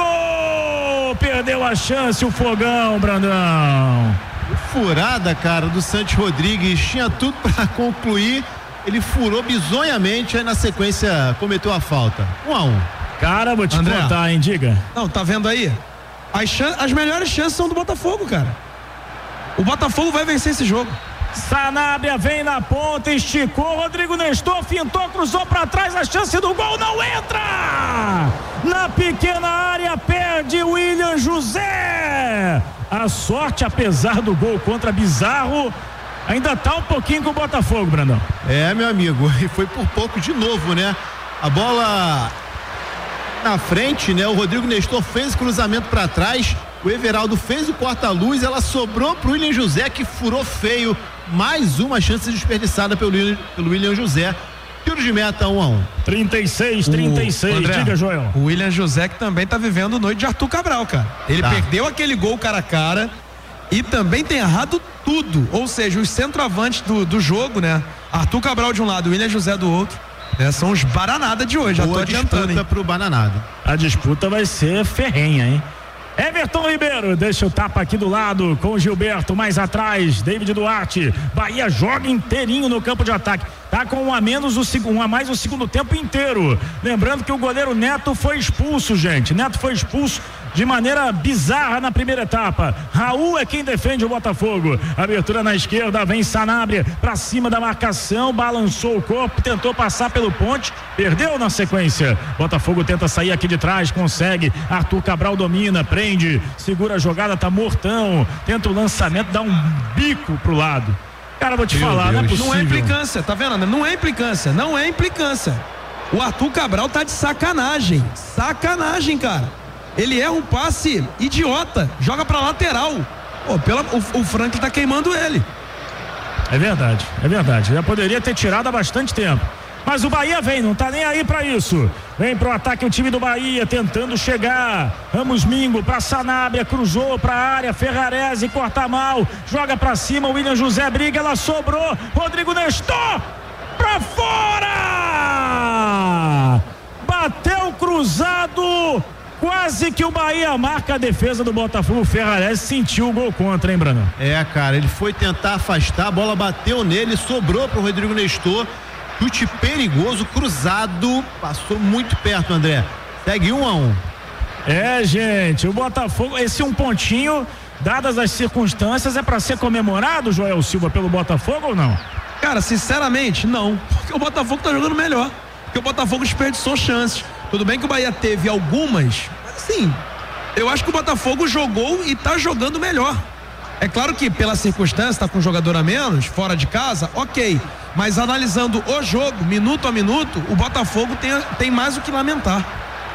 furou, perdeu a chance o Fogão, Brandão. Furada, cara, do Santos Rodrigues, tinha tudo pra concluir. Ele furou bizonhamente, aí na sequência cometeu a falta. Um a um. Cara, vou te André, contar, hein, diga. Não, tá vendo aí? As, chan- as melhores chances são do Botafogo, cara. O Botafogo vai vencer esse jogo. Sanabria vem na ponta, esticou, Rodrigo Nestor fintou, cruzou pra trás, a chance do gol não entra! Na pequena área, perde William José. A sorte, apesar do gol contra Bizarro, ainda tá um pouquinho com o Botafogo, Brandão. É, meu amigo, e foi por pouco de novo, né? A bola na frente, né? O Rodrigo Nestor fez o cruzamento pra trás, o Everaldo fez o corta-luz, ela sobrou pro William José, que furou feio. Mais uma chance desperdiçada pelo, pelo William José. Tiro de meta, um a um. trinta e seis, trinta e seis, André, diga, Joel. O William José, que também tá vivendo noite de Arthur Cabral, cara. Ele Tá. perdeu aquele gol cara a cara e também tem errado tudo. Ou seja, os centroavantes do, do jogo, né? Arthur Cabral de um lado, William José do outro. Né? São os bananada de hoje. Já Boa tô adiantando, disputa hein? pro Bananado. A disputa vai ser ferrenha, hein? Everton Ribeiro, deixa o tapa aqui do lado com o Gilberto, mais atrás, David Duarte. Bahia joga inteirinho no campo de ataque. Tá com um a menos, o segundo, um a mais o segundo tempo inteiro. Lembrando que o goleiro Neto foi expulso, gente. Neto foi expulso de maneira bizarra na primeira etapa. Raul é quem defende o Botafogo. Abertura na esquerda, vem Sanabria pra cima da marcação, balançou o corpo, tentou passar pelo ponte, perdeu na sequência. Botafogo tenta sair aqui de trás, consegue. Arthur Cabral domina, prende, segura a jogada, tá mortão, tenta o lançamento, dá um bico pro lado. Cara, vou te Meu falar, não é Deus. possível. Não é implicância, tá vendo, André? Não é implicância, não é implicância. O Arthur Cabral tá de sacanagem. Sacanagem, cara. Ele erra um passe idiota, joga pra lateral. Pô, pela, o, o Frank tá queimando ele. É verdade, é verdade. Já poderia ter tirado há bastante tempo. Mas o Bahia vem, não tá nem aí pra isso. Vem pro ataque o time do Bahia, tentando chegar. Ramos Mingo pra Sanabria, cruzou pra área, Ferrarese corta mal, joga pra cima, o William José briga, ela sobrou. Rodrigo Nestor pra fora! Bateu cruzado, Quase que o Bahia marca a defesa do Botafogo. O Ferrarese sentiu o gol contra, hein, Brandão? É, cara, ele foi tentar afastar, a bola bateu nele, sobrou pro Rodrigo Nestor. Chute perigoso, cruzado, passou muito perto, André. Segue um a um. É, gente, o Botafogo, esse um pontinho, dadas as circunstâncias, é para ser comemorado, Joel Silva, pelo Botafogo ou não? Cara, sinceramente, não. Porque o Botafogo tá jogando melhor. Porque o Botafogo desperdiçou chances. Tudo bem que o Bahia teve algumas, mas assim, eu acho que o Botafogo jogou e tá jogando melhor. É claro que pela circunstância, tá com um jogador a menos, fora de casa, ok. Mas analisando o jogo, minuto a minuto, o Botafogo tem, tem mais o que lamentar.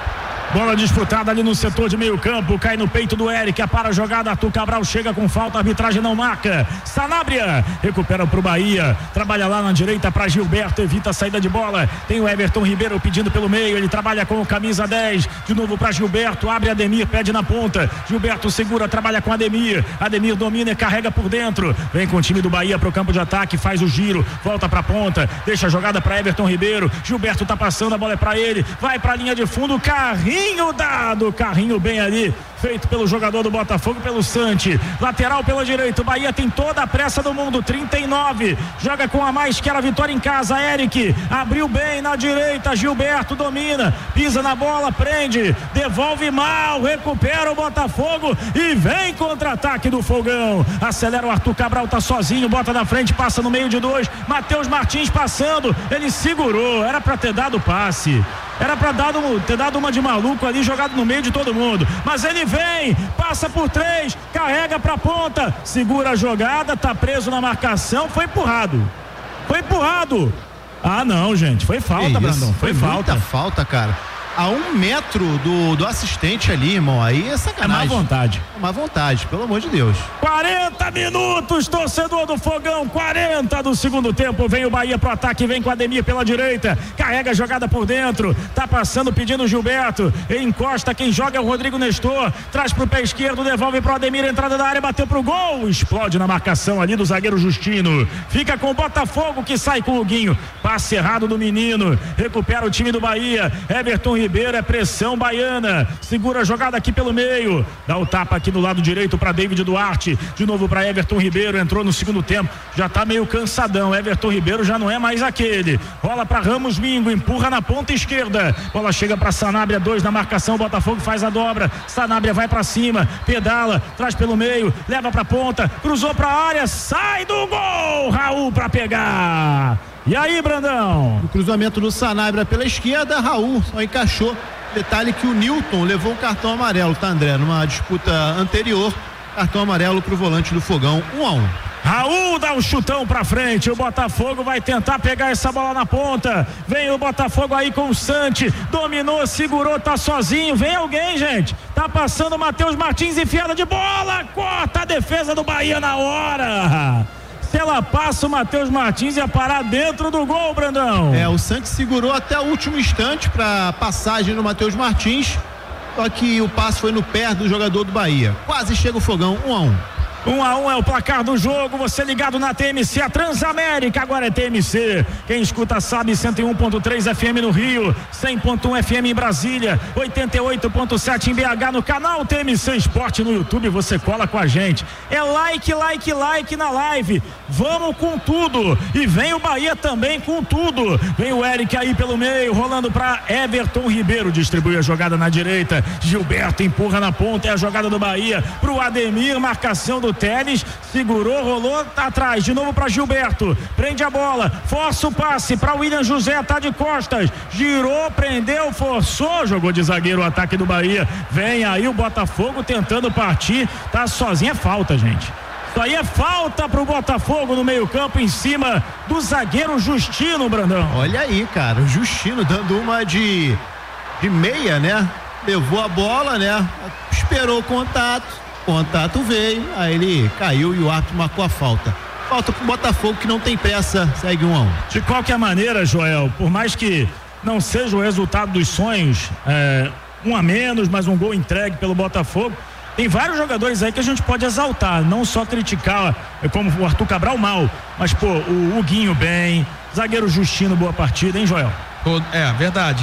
Bola disputada ali no setor de meio campo, cai no peito do Eric, para a jogada, Arthur Cabral chega com falta, a arbitragem não marca. Sanabria recupera pro Bahia, trabalha lá na direita para Gilberto, evita a saída de bola, tem o Everton Ribeiro pedindo pelo meio, ele trabalha com o camisa dez, de novo para Gilberto, abre Ademir, pede na ponta, Gilberto segura, trabalha com Ademir, Ademir domina e carrega por dentro, vem com o time do Bahia pro campo de ataque, faz o giro, volta pra ponta, deixa a jogada para Everton Ribeiro, Gilberto tá passando, a bola é para ele, vai pra linha de fundo, carrinho Carrinho dado, carrinho bem ali, feito pelo jogador do Botafogo, pelo Santi, lateral pela direita, o Bahia tem toda a pressa do mundo, trinta e nove, joga com a mais, que era a vitória em casa, Eric, abriu bem na direita, Gilberto domina, pisa na bola, prende, devolve mal, recupera o Botafogo e vem contra-ataque do Fogão, acelera o Arthur Cabral, tá sozinho, bota na frente, passa no meio de dois, Matheus Martins passando, ele segurou, era pra ter dado passe, era pra dado, ter dado uma de maluco ali, jogado no meio de todo mundo, mas ele vem, passa por três, carrega pra ponta, segura a jogada, tá preso na marcação, foi empurrado, foi empurrado, ah não gente, foi falta, Brandão, foi, foi falta. Muita falta, cara, a um metro do, do assistente ali, irmão, aí é sacanagem. É má vontade. É má vontade, pelo amor de Deus. quarenta minutos, torcedor do Fogão, quarenta do segundo tempo, vem o Bahia pro ataque, vem com a Ademir pela direita, carrega a jogada por dentro, tá passando pedindo o Gilberto, encosta, quem joga é o Rodrigo Nestor, traz pro pé esquerdo, devolve pro Ademir, entrada da área, bateu pro gol, explode na marcação ali do zagueiro Justino, fica com o Botafogo que sai com o Guinho, passe errado do menino, recupera o time do Bahia, Everton Ribeiro, é pressão baiana, segura a jogada aqui pelo meio, dá o tapa aqui do lado direito para David Duarte, de novo para Everton Ribeiro, entrou no segundo tempo, já tá meio cansadão, Everton Ribeiro já não é mais aquele, rola para Ramos Mingo, empurra na ponta esquerda, bola chega para Sanabria, dois na marcação, o Botafogo faz a dobra, Sanabria vai para cima, pedala, traz pelo meio, leva para ponta, cruzou para a área, sai do gol, Raul para pegar. E aí, Brandão? O cruzamento do Sanabria pela esquerda, Raul só encaixou. Detalhe que o Newton levou um cartão amarelo, tá, André? Numa disputa anterior, cartão amarelo pro volante do Fogão, um a um. Raul dá um chutão pra frente, o Botafogo vai tentar pegar essa bola na ponta, vem o Botafogo aí com o Santi, dominou, segurou, tá sozinho, vem alguém, gente, tá passando o Matheus Martins, enfiada de bola, corta a defesa do Bahia na hora. Se ela passa, o Matheus Martins ia parar dentro do gol, Brandão. É, o Santos segurou até o último instante para passagem do Matheus Martins, só que o passe foi no pé do jogador do Bahia. Quase chega o Fogão, um a um. Um a um é o placar do jogo, você ligado na T M C, a Transamérica agora é T M C, quem escuta sabe, cento e um ponto três F M no Rio, cem ponto um F M em Brasília, oitenta e oito ponto sete em B H, no canal T M C Esporte no YouTube, você cola com a gente, é like, like, like na live, vamos com tudo, e vem o Bahia também com tudo, vem o Eric aí pelo meio, rolando para Everton Ribeiro, distribui a jogada na direita, Gilberto empurra na ponta, é a jogada do Bahia, pro Ademir, marcação do Teles, segurou, rolou, tá atrás, de novo para Gilberto, prende a bola, força o passe para William José, tá de costas, girou, prendeu, forçou, jogou de zagueiro o ataque do Bahia, vem aí o Botafogo tentando partir, tá sozinho, é falta, gente. Isso aí é falta pro Botafogo no meio campo, em cima do zagueiro Justino, Brandão. Olha aí, cara, o Justino dando uma de de meia, né? Levou a bola, né? Esperou o contato, contato veio, aí ele caiu e o árbitro marcou a falta. Falta pro Botafogo que não tem pressa, segue um a um. De qualquer maneira, Joel, por mais que não seja o resultado dos sonhos, é, um a menos, mas um gol entregue pelo Botafogo, tem vários jogadores aí que a gente pode exaltar, não só criticar, como o Arthur Cabral mal, mas pô, o Huguinho bem, zagueiro Justino, boa partida, hein, Joel? É, verdade.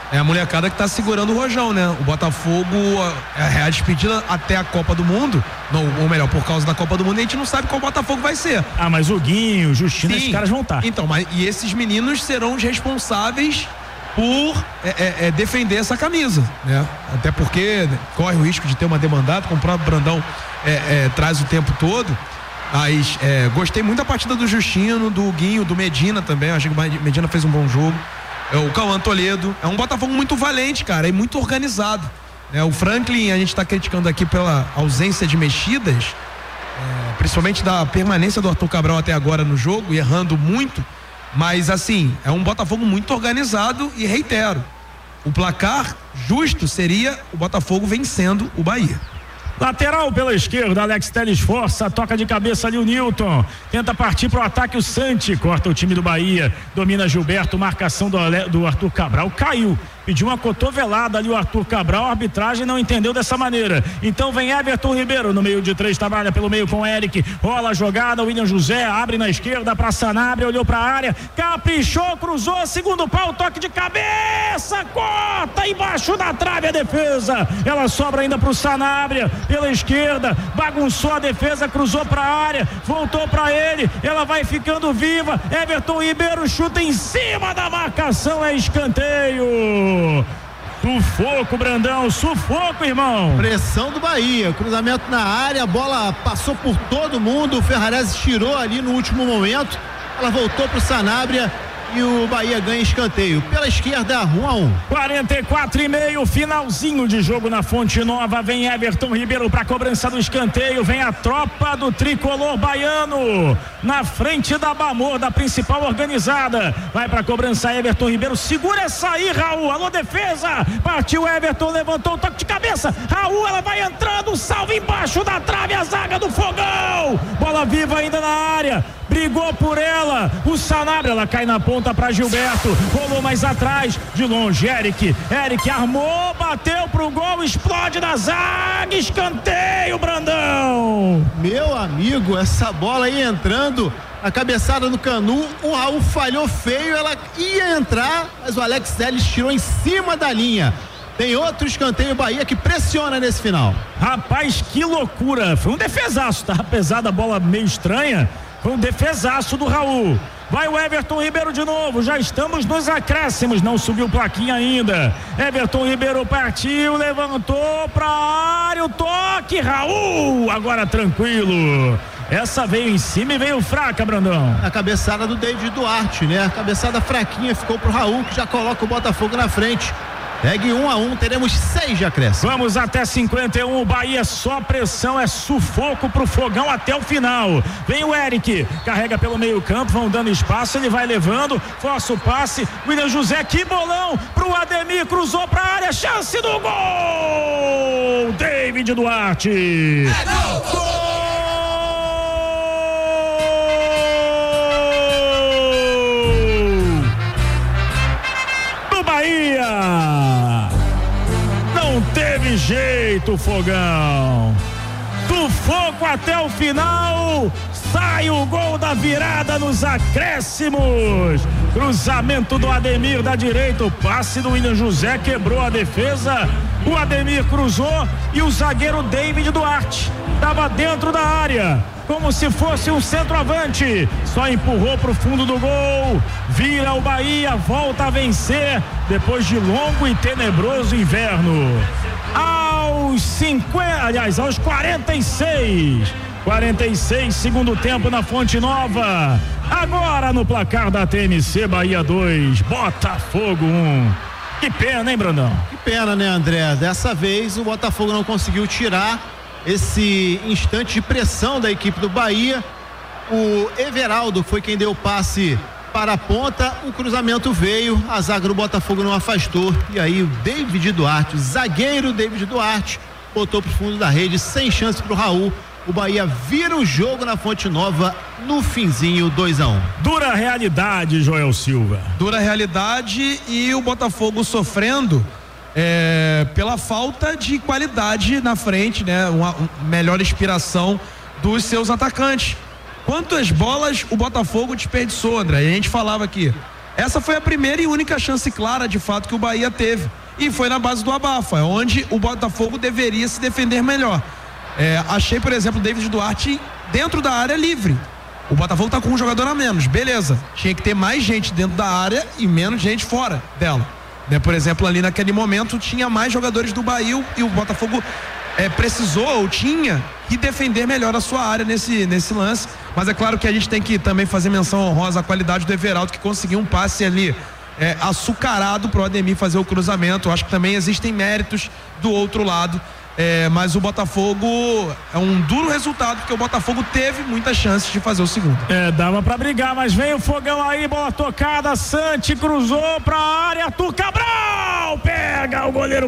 É a molecada que tá segurando o rojão, né? O Botafogo é a despedida até a Copa do Mundo, não, ou melhor, por causa da Copa do Mundo, a gente não sabe qual Botafogo vai ser. Ah, mas o Guinho, o Justino, esses caras vão estar. Então, mas e esses meninos serão os responsáveis por é, é, é, defender essa camisa, né? Até porque corre o risco de ter uma demandada, como o próprio Brandão é, é, traz o tempo todo. Mas é, gostei muito da partida do Justino, do Guinho, do Medina também. Acho que o Medina fez um bom jogo. É, o Cauã Toledo. É um Botafogo muito valente, cara, e muito organizado. É, o Franklin, a gente está criticando aqui pela ausência de mexidas, é, principalmente da permanência do Arthur Cabral até agora no jogo, e errando muito. Mas assim, é um Botafogo muito organizado e reitero, o placar justo seria o Botafogo vencendo o Bahia. Lateral pela esquerda, Alex Telles força, toca de cabeça ali o Newton, tenta partir pro ataque o Santi, corta o time do Bahia, domina Gilberto, marcação do, do Arthur Cabral, caiu, pediu uma cotovelada ali o Arthur Cabral, a arbitragem não entendeu dessa maneira, então vem Everton Ribeiro no meio de três, trabalha pelo meio com o Eric, rola a jogada, William José abre na esquerda pra Sanabria, olhou pra área, caprichou, cruzou, segundo pau, toque de cabeça, corta embaixo da trave a defesa, ela sobra ainda pro Sanabria, pela esquerda, bagunçou a defesa, cruzou pra área, voltou pra ele, ela vai ficando viva, Everton Ribeiro chuta em cima da marcação, é escanteio. Sufoco, Brandão, sufoco, irmão. Pressão do Bahia, cruzamento na área, a bola passou por todo mundo, o Ferrarese tirou ali no último momento, ela voltou pro Sanabria e o Bahia ganha escanteio. Pela esquerda, um a um. quarenta e quatro e meio, finalzinho de jogo na Fonte Nova. Vem Everton Ribeiro para cobrança do escanteio. Vem a tropa do tricolor baiano na frente da Bamor, da principal organizada. Vai para cobrança Everton Ribeiro. Segura essa aí, Raul. Alô, defesa. Partiu Everton, levantou o toque de cabeça. Raul, ela vai entrando. Salve embaixo da trave, a zaga do Fogão. Bola viva ainda na área. Brigou por ela, o Sanabria, ela cai na ponta para Gilberto, rolou mais atrás, de longe, Eric, Eric armou, bateu pro gol, explode na zaga, escanteio, Brandão. Meu amigo, essa bola aí entrando, a cabeçada no Canu, o Raul falhou feio, ela ia entrar, mas o Alex Telles tirou em cima da linha. Tem outro escanteio Bahia que pressiona nesse final. Rapaz, que loucura, foi um defesaço, tá? Apesar da bola meio estranha, foi um defesaço do Raul. Vai o Everton Ribeiro de novo, já estamos nos acréscimos, não subiu plaquinha ainda. Everton Ribeiro partiu, levantou pra área, o toque, Raul, agora tranquilo. Essa veio em cima e veio fraca, Brandão. A cabeçada do David Duarte, né? A cabeçada fraquinha ficou pro Raul, que já coloca o Botafogo na frente. Pegue um a um, teremos seis de acréscimo. Vamos até cinquenta e um, o Bahia só pressão, é sufoco pro Fogão até o final. Vem o Eric, carrega pelo meio campo, vão dando espaço, ele vai levando, força o passe, William José, que bolão pro Ademir, cruzou pra área, chance do gol! David Duarte. É gol! Gol! Não teve jeito, Fogão. Sufoco até o final. Sai o gol da virada nos acréscimos. Cruzamento do Ademir da direita. O passe do William José quebrou a defesa. O Ademir cruzou e o zagueiro David Duarte estava dentro da área, como se fosse um centroavante, só empurrou para o fundo do gol, vira o Bahia, volta a vencer depois de longo e tenebroso inverno. Aos cinquenta, aliás, aos quarenta e seis, quarenta e seis, segundo tempo na Fonte Nova. Agora no placar da T M C, Bahia dois, Botafogo um. Que pena, hein, Brandão? Que pena, né, André? Dessa vez o Botafogo não conseguiu tirar esse instante de pressão da equipe do Bahia. O Everaldo foi quem deu o passe para a ponta, o cruzamento veio, a zaga do Botafogo não afastou, e aí o David Duarte, o zagueiro David Duarte, botou pro fundo da rede, sem chance pro Raul. O Bahia vira o jogo na Fonte Nova no finzinho, dois a um. Dura realidade, Joel Silva. Dura realidade, e o Botafogo sofrendo é, pela falta de qualidade na frente, né? Uma, uma melhor inspiração dos seus atacantes. Quantas bolas o Botafogo desperdiçou, André? A gente falava aqui, Essa foi a primeira e única chance clara, de fato, que o Bahia teve. E foi na base do abafa, onde o Botafogo deveria se defender melhor. É, achei, por exemplo, o David Duarte dentro da área livre. O Botafogo tá com um jogador a menos, beleza. Tinha que ter mais gente dentro da área e menos gente fora dela. Né? Por exemplo, ali naquele momento tinha mais jogadores do Bahia e o Botafogo é, precisou ou tinha que defender melhor a sua área nesse, nesse lance. Mas é claro que a gente tem que também fazer menção honrosa à qualidade do Everaldo, que conseguiu um passe ali é, açucarado pro Ademir fazer o cruzamento. Eu acho que também existem méritos do outro lado. É, mas o Botafogo é um duro resultado, porque o Botafogo teve muitas chances de fazer o segundo. É, dava pra brigar, mas vem o fogão aí, bola tocada, Santi cruzou pra área, Arthur Cabral pega o goleiro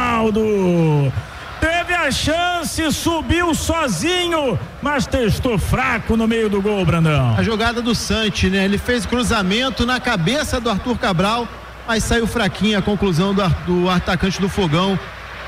Ronaldo. Teve a chance, subiu sozinho, mas testou fraco no meio do gol, Brandão. A jogada do Santi, né? Ele fez cruzamento na cabeça do Arthur Cabral, mas saiu fraquinha a conclusão do, do atacante do Fogão.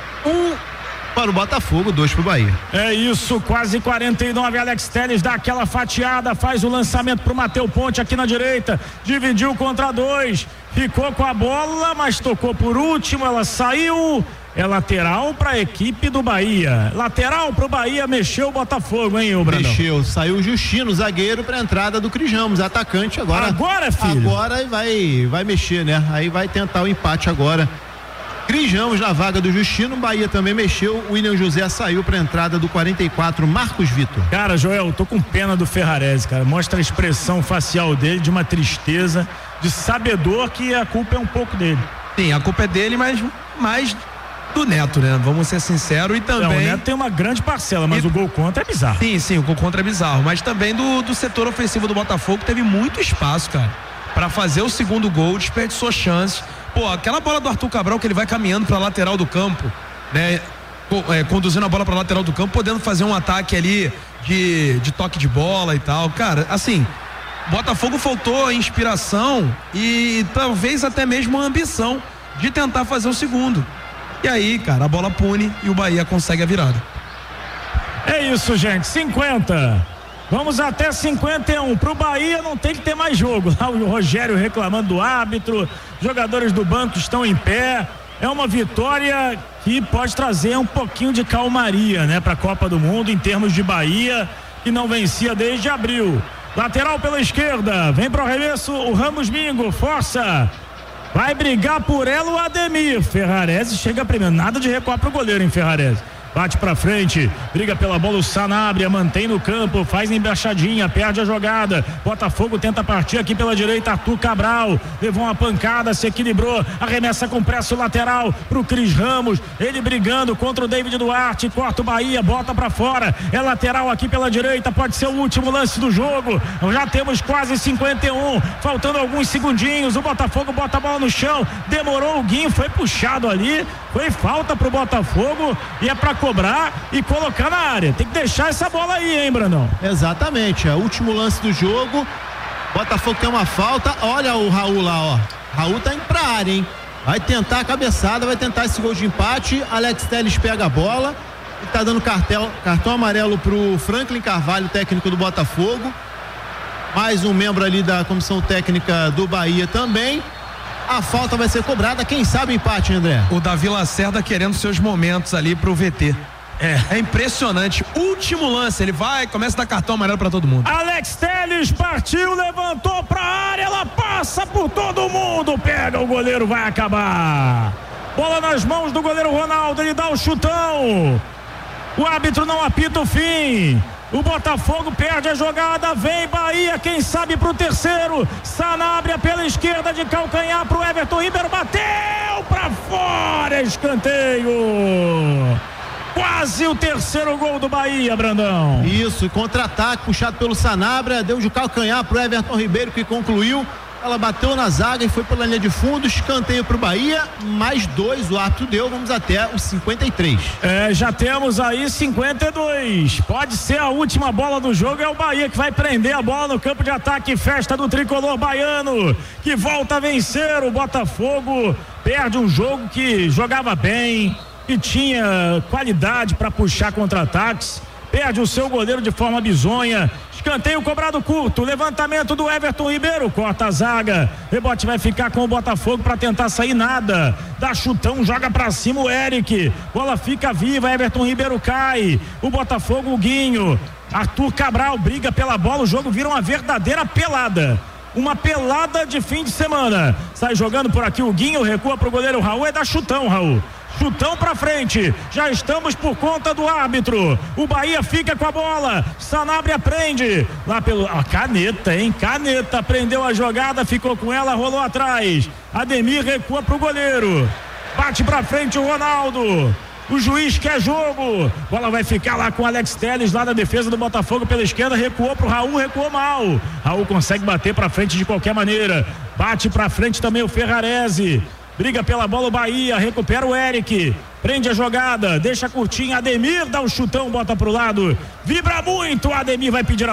Um para o Botafogo, dois para o Bahia. É isso, quase quarenta e nove. Alex Telles dá aquela fatiada, faz o lançamento para o Mateu Ponte aqui na direita, dividiu contra dois, ficou com a bola, mas tocou por último, ela saiu. É lateral para a equipe do Bahia. Lateral para o Bahia, mexeu o Botafogo, hein, o Brandão? Mexeu, saiu o Justino, zagueiro, para a entrada do Cris Ramos, atacante agora. Agora, filho? Agora vai, vai mexer, né? Aí vai tentar o empate agora. Cris Ramos na vaga do Justino, Bahia também mexeu, o William José saiu para a entrada do quarenta e quatro, Marcos Vitor. Cara, Joel, tô com pena do Ferrarese, cara, mostra a expressão facial dele de uma tristeza, de sabedor que a culpa é um pouco dele. Sim, a culpa é dele, mas mais do Neto, né? Vamos ser sinceros, e também... Não, o Neto tem uma grande parcela, mas e... o gol contra é bizarro. Sim, sim, o gol contra é bizarro, mas também do, do setor ofensivo do Botafogo teve muito espaço, cara, para fazer o segundo gol, desperdiçou chances. Pô, aquela bola do Arthur Cabral que ele vai caminhando pra lateral do campo, né? É, conduzindo a bola pra lateral do campo, podendo fazer um ataque ali de, de toque de bola e tal. Cara, assim, Botafogo faltou inspiração e talvez até mesmo a ambição de tentar fazer o segundo. E aí, cara, a bola pune e o Bahia consegue a virada. É isso, gente, cinquenta. Vamos até cinquenta e um. Pro Bahia não tem que ter mais jogo. Lá o Rogério reclamando do árbitro, jogadores do banco estão em pé. É uma vitória que pode trazer um pouquinho de calmaria, né, para a Copa do Mundo, em termos de Bahia, que não vencia desde abril. Lateral pela esquerda, vem pro arremesso o Ramos Mingo, força. Vai brigar por ela o Ademir. Ferrarese chega primeiro, nada de recuar pro goleiro, hein, Ferrarese. Bate pra frente, briga pela bola o Sanabria, mantém no campo, faz embaixadinha, perde a jogada. Botafogo tenta partir aqui pela direita, Arthur Cabral levou uma pancada, se equilibrou, arremessa com pressa o lateral pro Cris Ramos, ele brigando contra o David Duarte, corta o Bahia, bota pra fora, é lateral aqui pela direita, pode ser o último lance do jogo. Já temos quase cinquenta e um, faltando alguns segundinhos, o Botafogo bota a bola no chão, demorou o Guinho, foi puxado ali, foi falta pro Botafogo e é pra cobrar e colocar na área. Tem que deixar essa bola aí, hein, Brandão? Exatamente, é o último lance do jogo. Botafogo tem uma falta. Olha o Raul lá, ó. Raul tá indo pra área, hein? Vai tentar a cabeçada, vai tentar esse gol de empate. Alex Telles pega a bola e tá dando cartel, cartão amarelo pro Franklin Carvalho, técnico do Botafogo. Mais um membro ali da comissão técnica do Bahia também. A falta vai ser cobrada, quem sabe empate, André. O Davi Lacerda querendo seus momentos ali pro V T. É, é impressionante. Último lance, ele vai, começa a dar cartão amarelo pra todo mundo. Alex Telles partiu, levantou pra área, ela passa por todo mundo, pega o goleiro, vai acabar. Bola nas mãos do goleiro Ronaldo, ele dá o chutão. O árbitro não apita o fim. O Botafogo perde a jogada, vem Bahia, quem sabe pro terceiro. Sanabria pela esquerda de calcanhar pro Everton Ribeiro, bateu pra fora, escanteio. Quase o terceiro gol do Bahia, Brandão. Isso, contra-ataque puxado pelo Sanabria, deu de calcanhar pro Everton Ribeiro, que concluiu. Ela bateu na zaga e foi pela linha de fundo, escanteio pro Bahia, mais dois o árbitro deu, vamos até os cinquenta e três. É, já temos aí cinquenta e dois, pode ser a última bola do jogo, é o Bahia que vai prender a bola no campo de ataque, festa do tricolor baiano, que volta a vencer. O Botafogo perde um jogo que jogava bem e tinha qualidade para puxar contra-ataques. perde o seu goleiro de forma bizonha. Escanteio cobrado curto, levantamento do Everton Ribeiro, corta a zaga, rebote vai ficar com o Botafogo para tentar sair, nada, dá chutão, joga pra cima o Eric, bola fica viva, Everton Ribeiro cai, o Botafogo, o Guinho, Arthur Cabral briga pela bola, o jogo vira uma verdadeira pelada. Uma pelada de fim de semana. Sai jogando por aqui o Guinho, recua pro goleiro Raul, é dar chutão, Raul. Chutão pra frente, já estamos por conta do árbitro. O Bahia fica com a bola, Sanabria prende, lá pelo, a caneta, hein, caneta, prendeu a jogada, ficou com ela, rolou atrás. Ademir recua pro goleiro, bate pra frente o Ronaldo. O juiz quer jogo, bola vai ficar lá com o Alex Telles, lá na defesa do Botafogo pela esquerda, recuou pro Raul, recuou mal. Raul consegue bater pra frente de qualquer maneira, bate pra frente também o Ferrarese. Briga pela bola o Bahia, recupera o Eric, prende a jogada, deixa curtinha, Ademir dá um chutão, bota pro lado, vibra muito, Ademir vai pedir a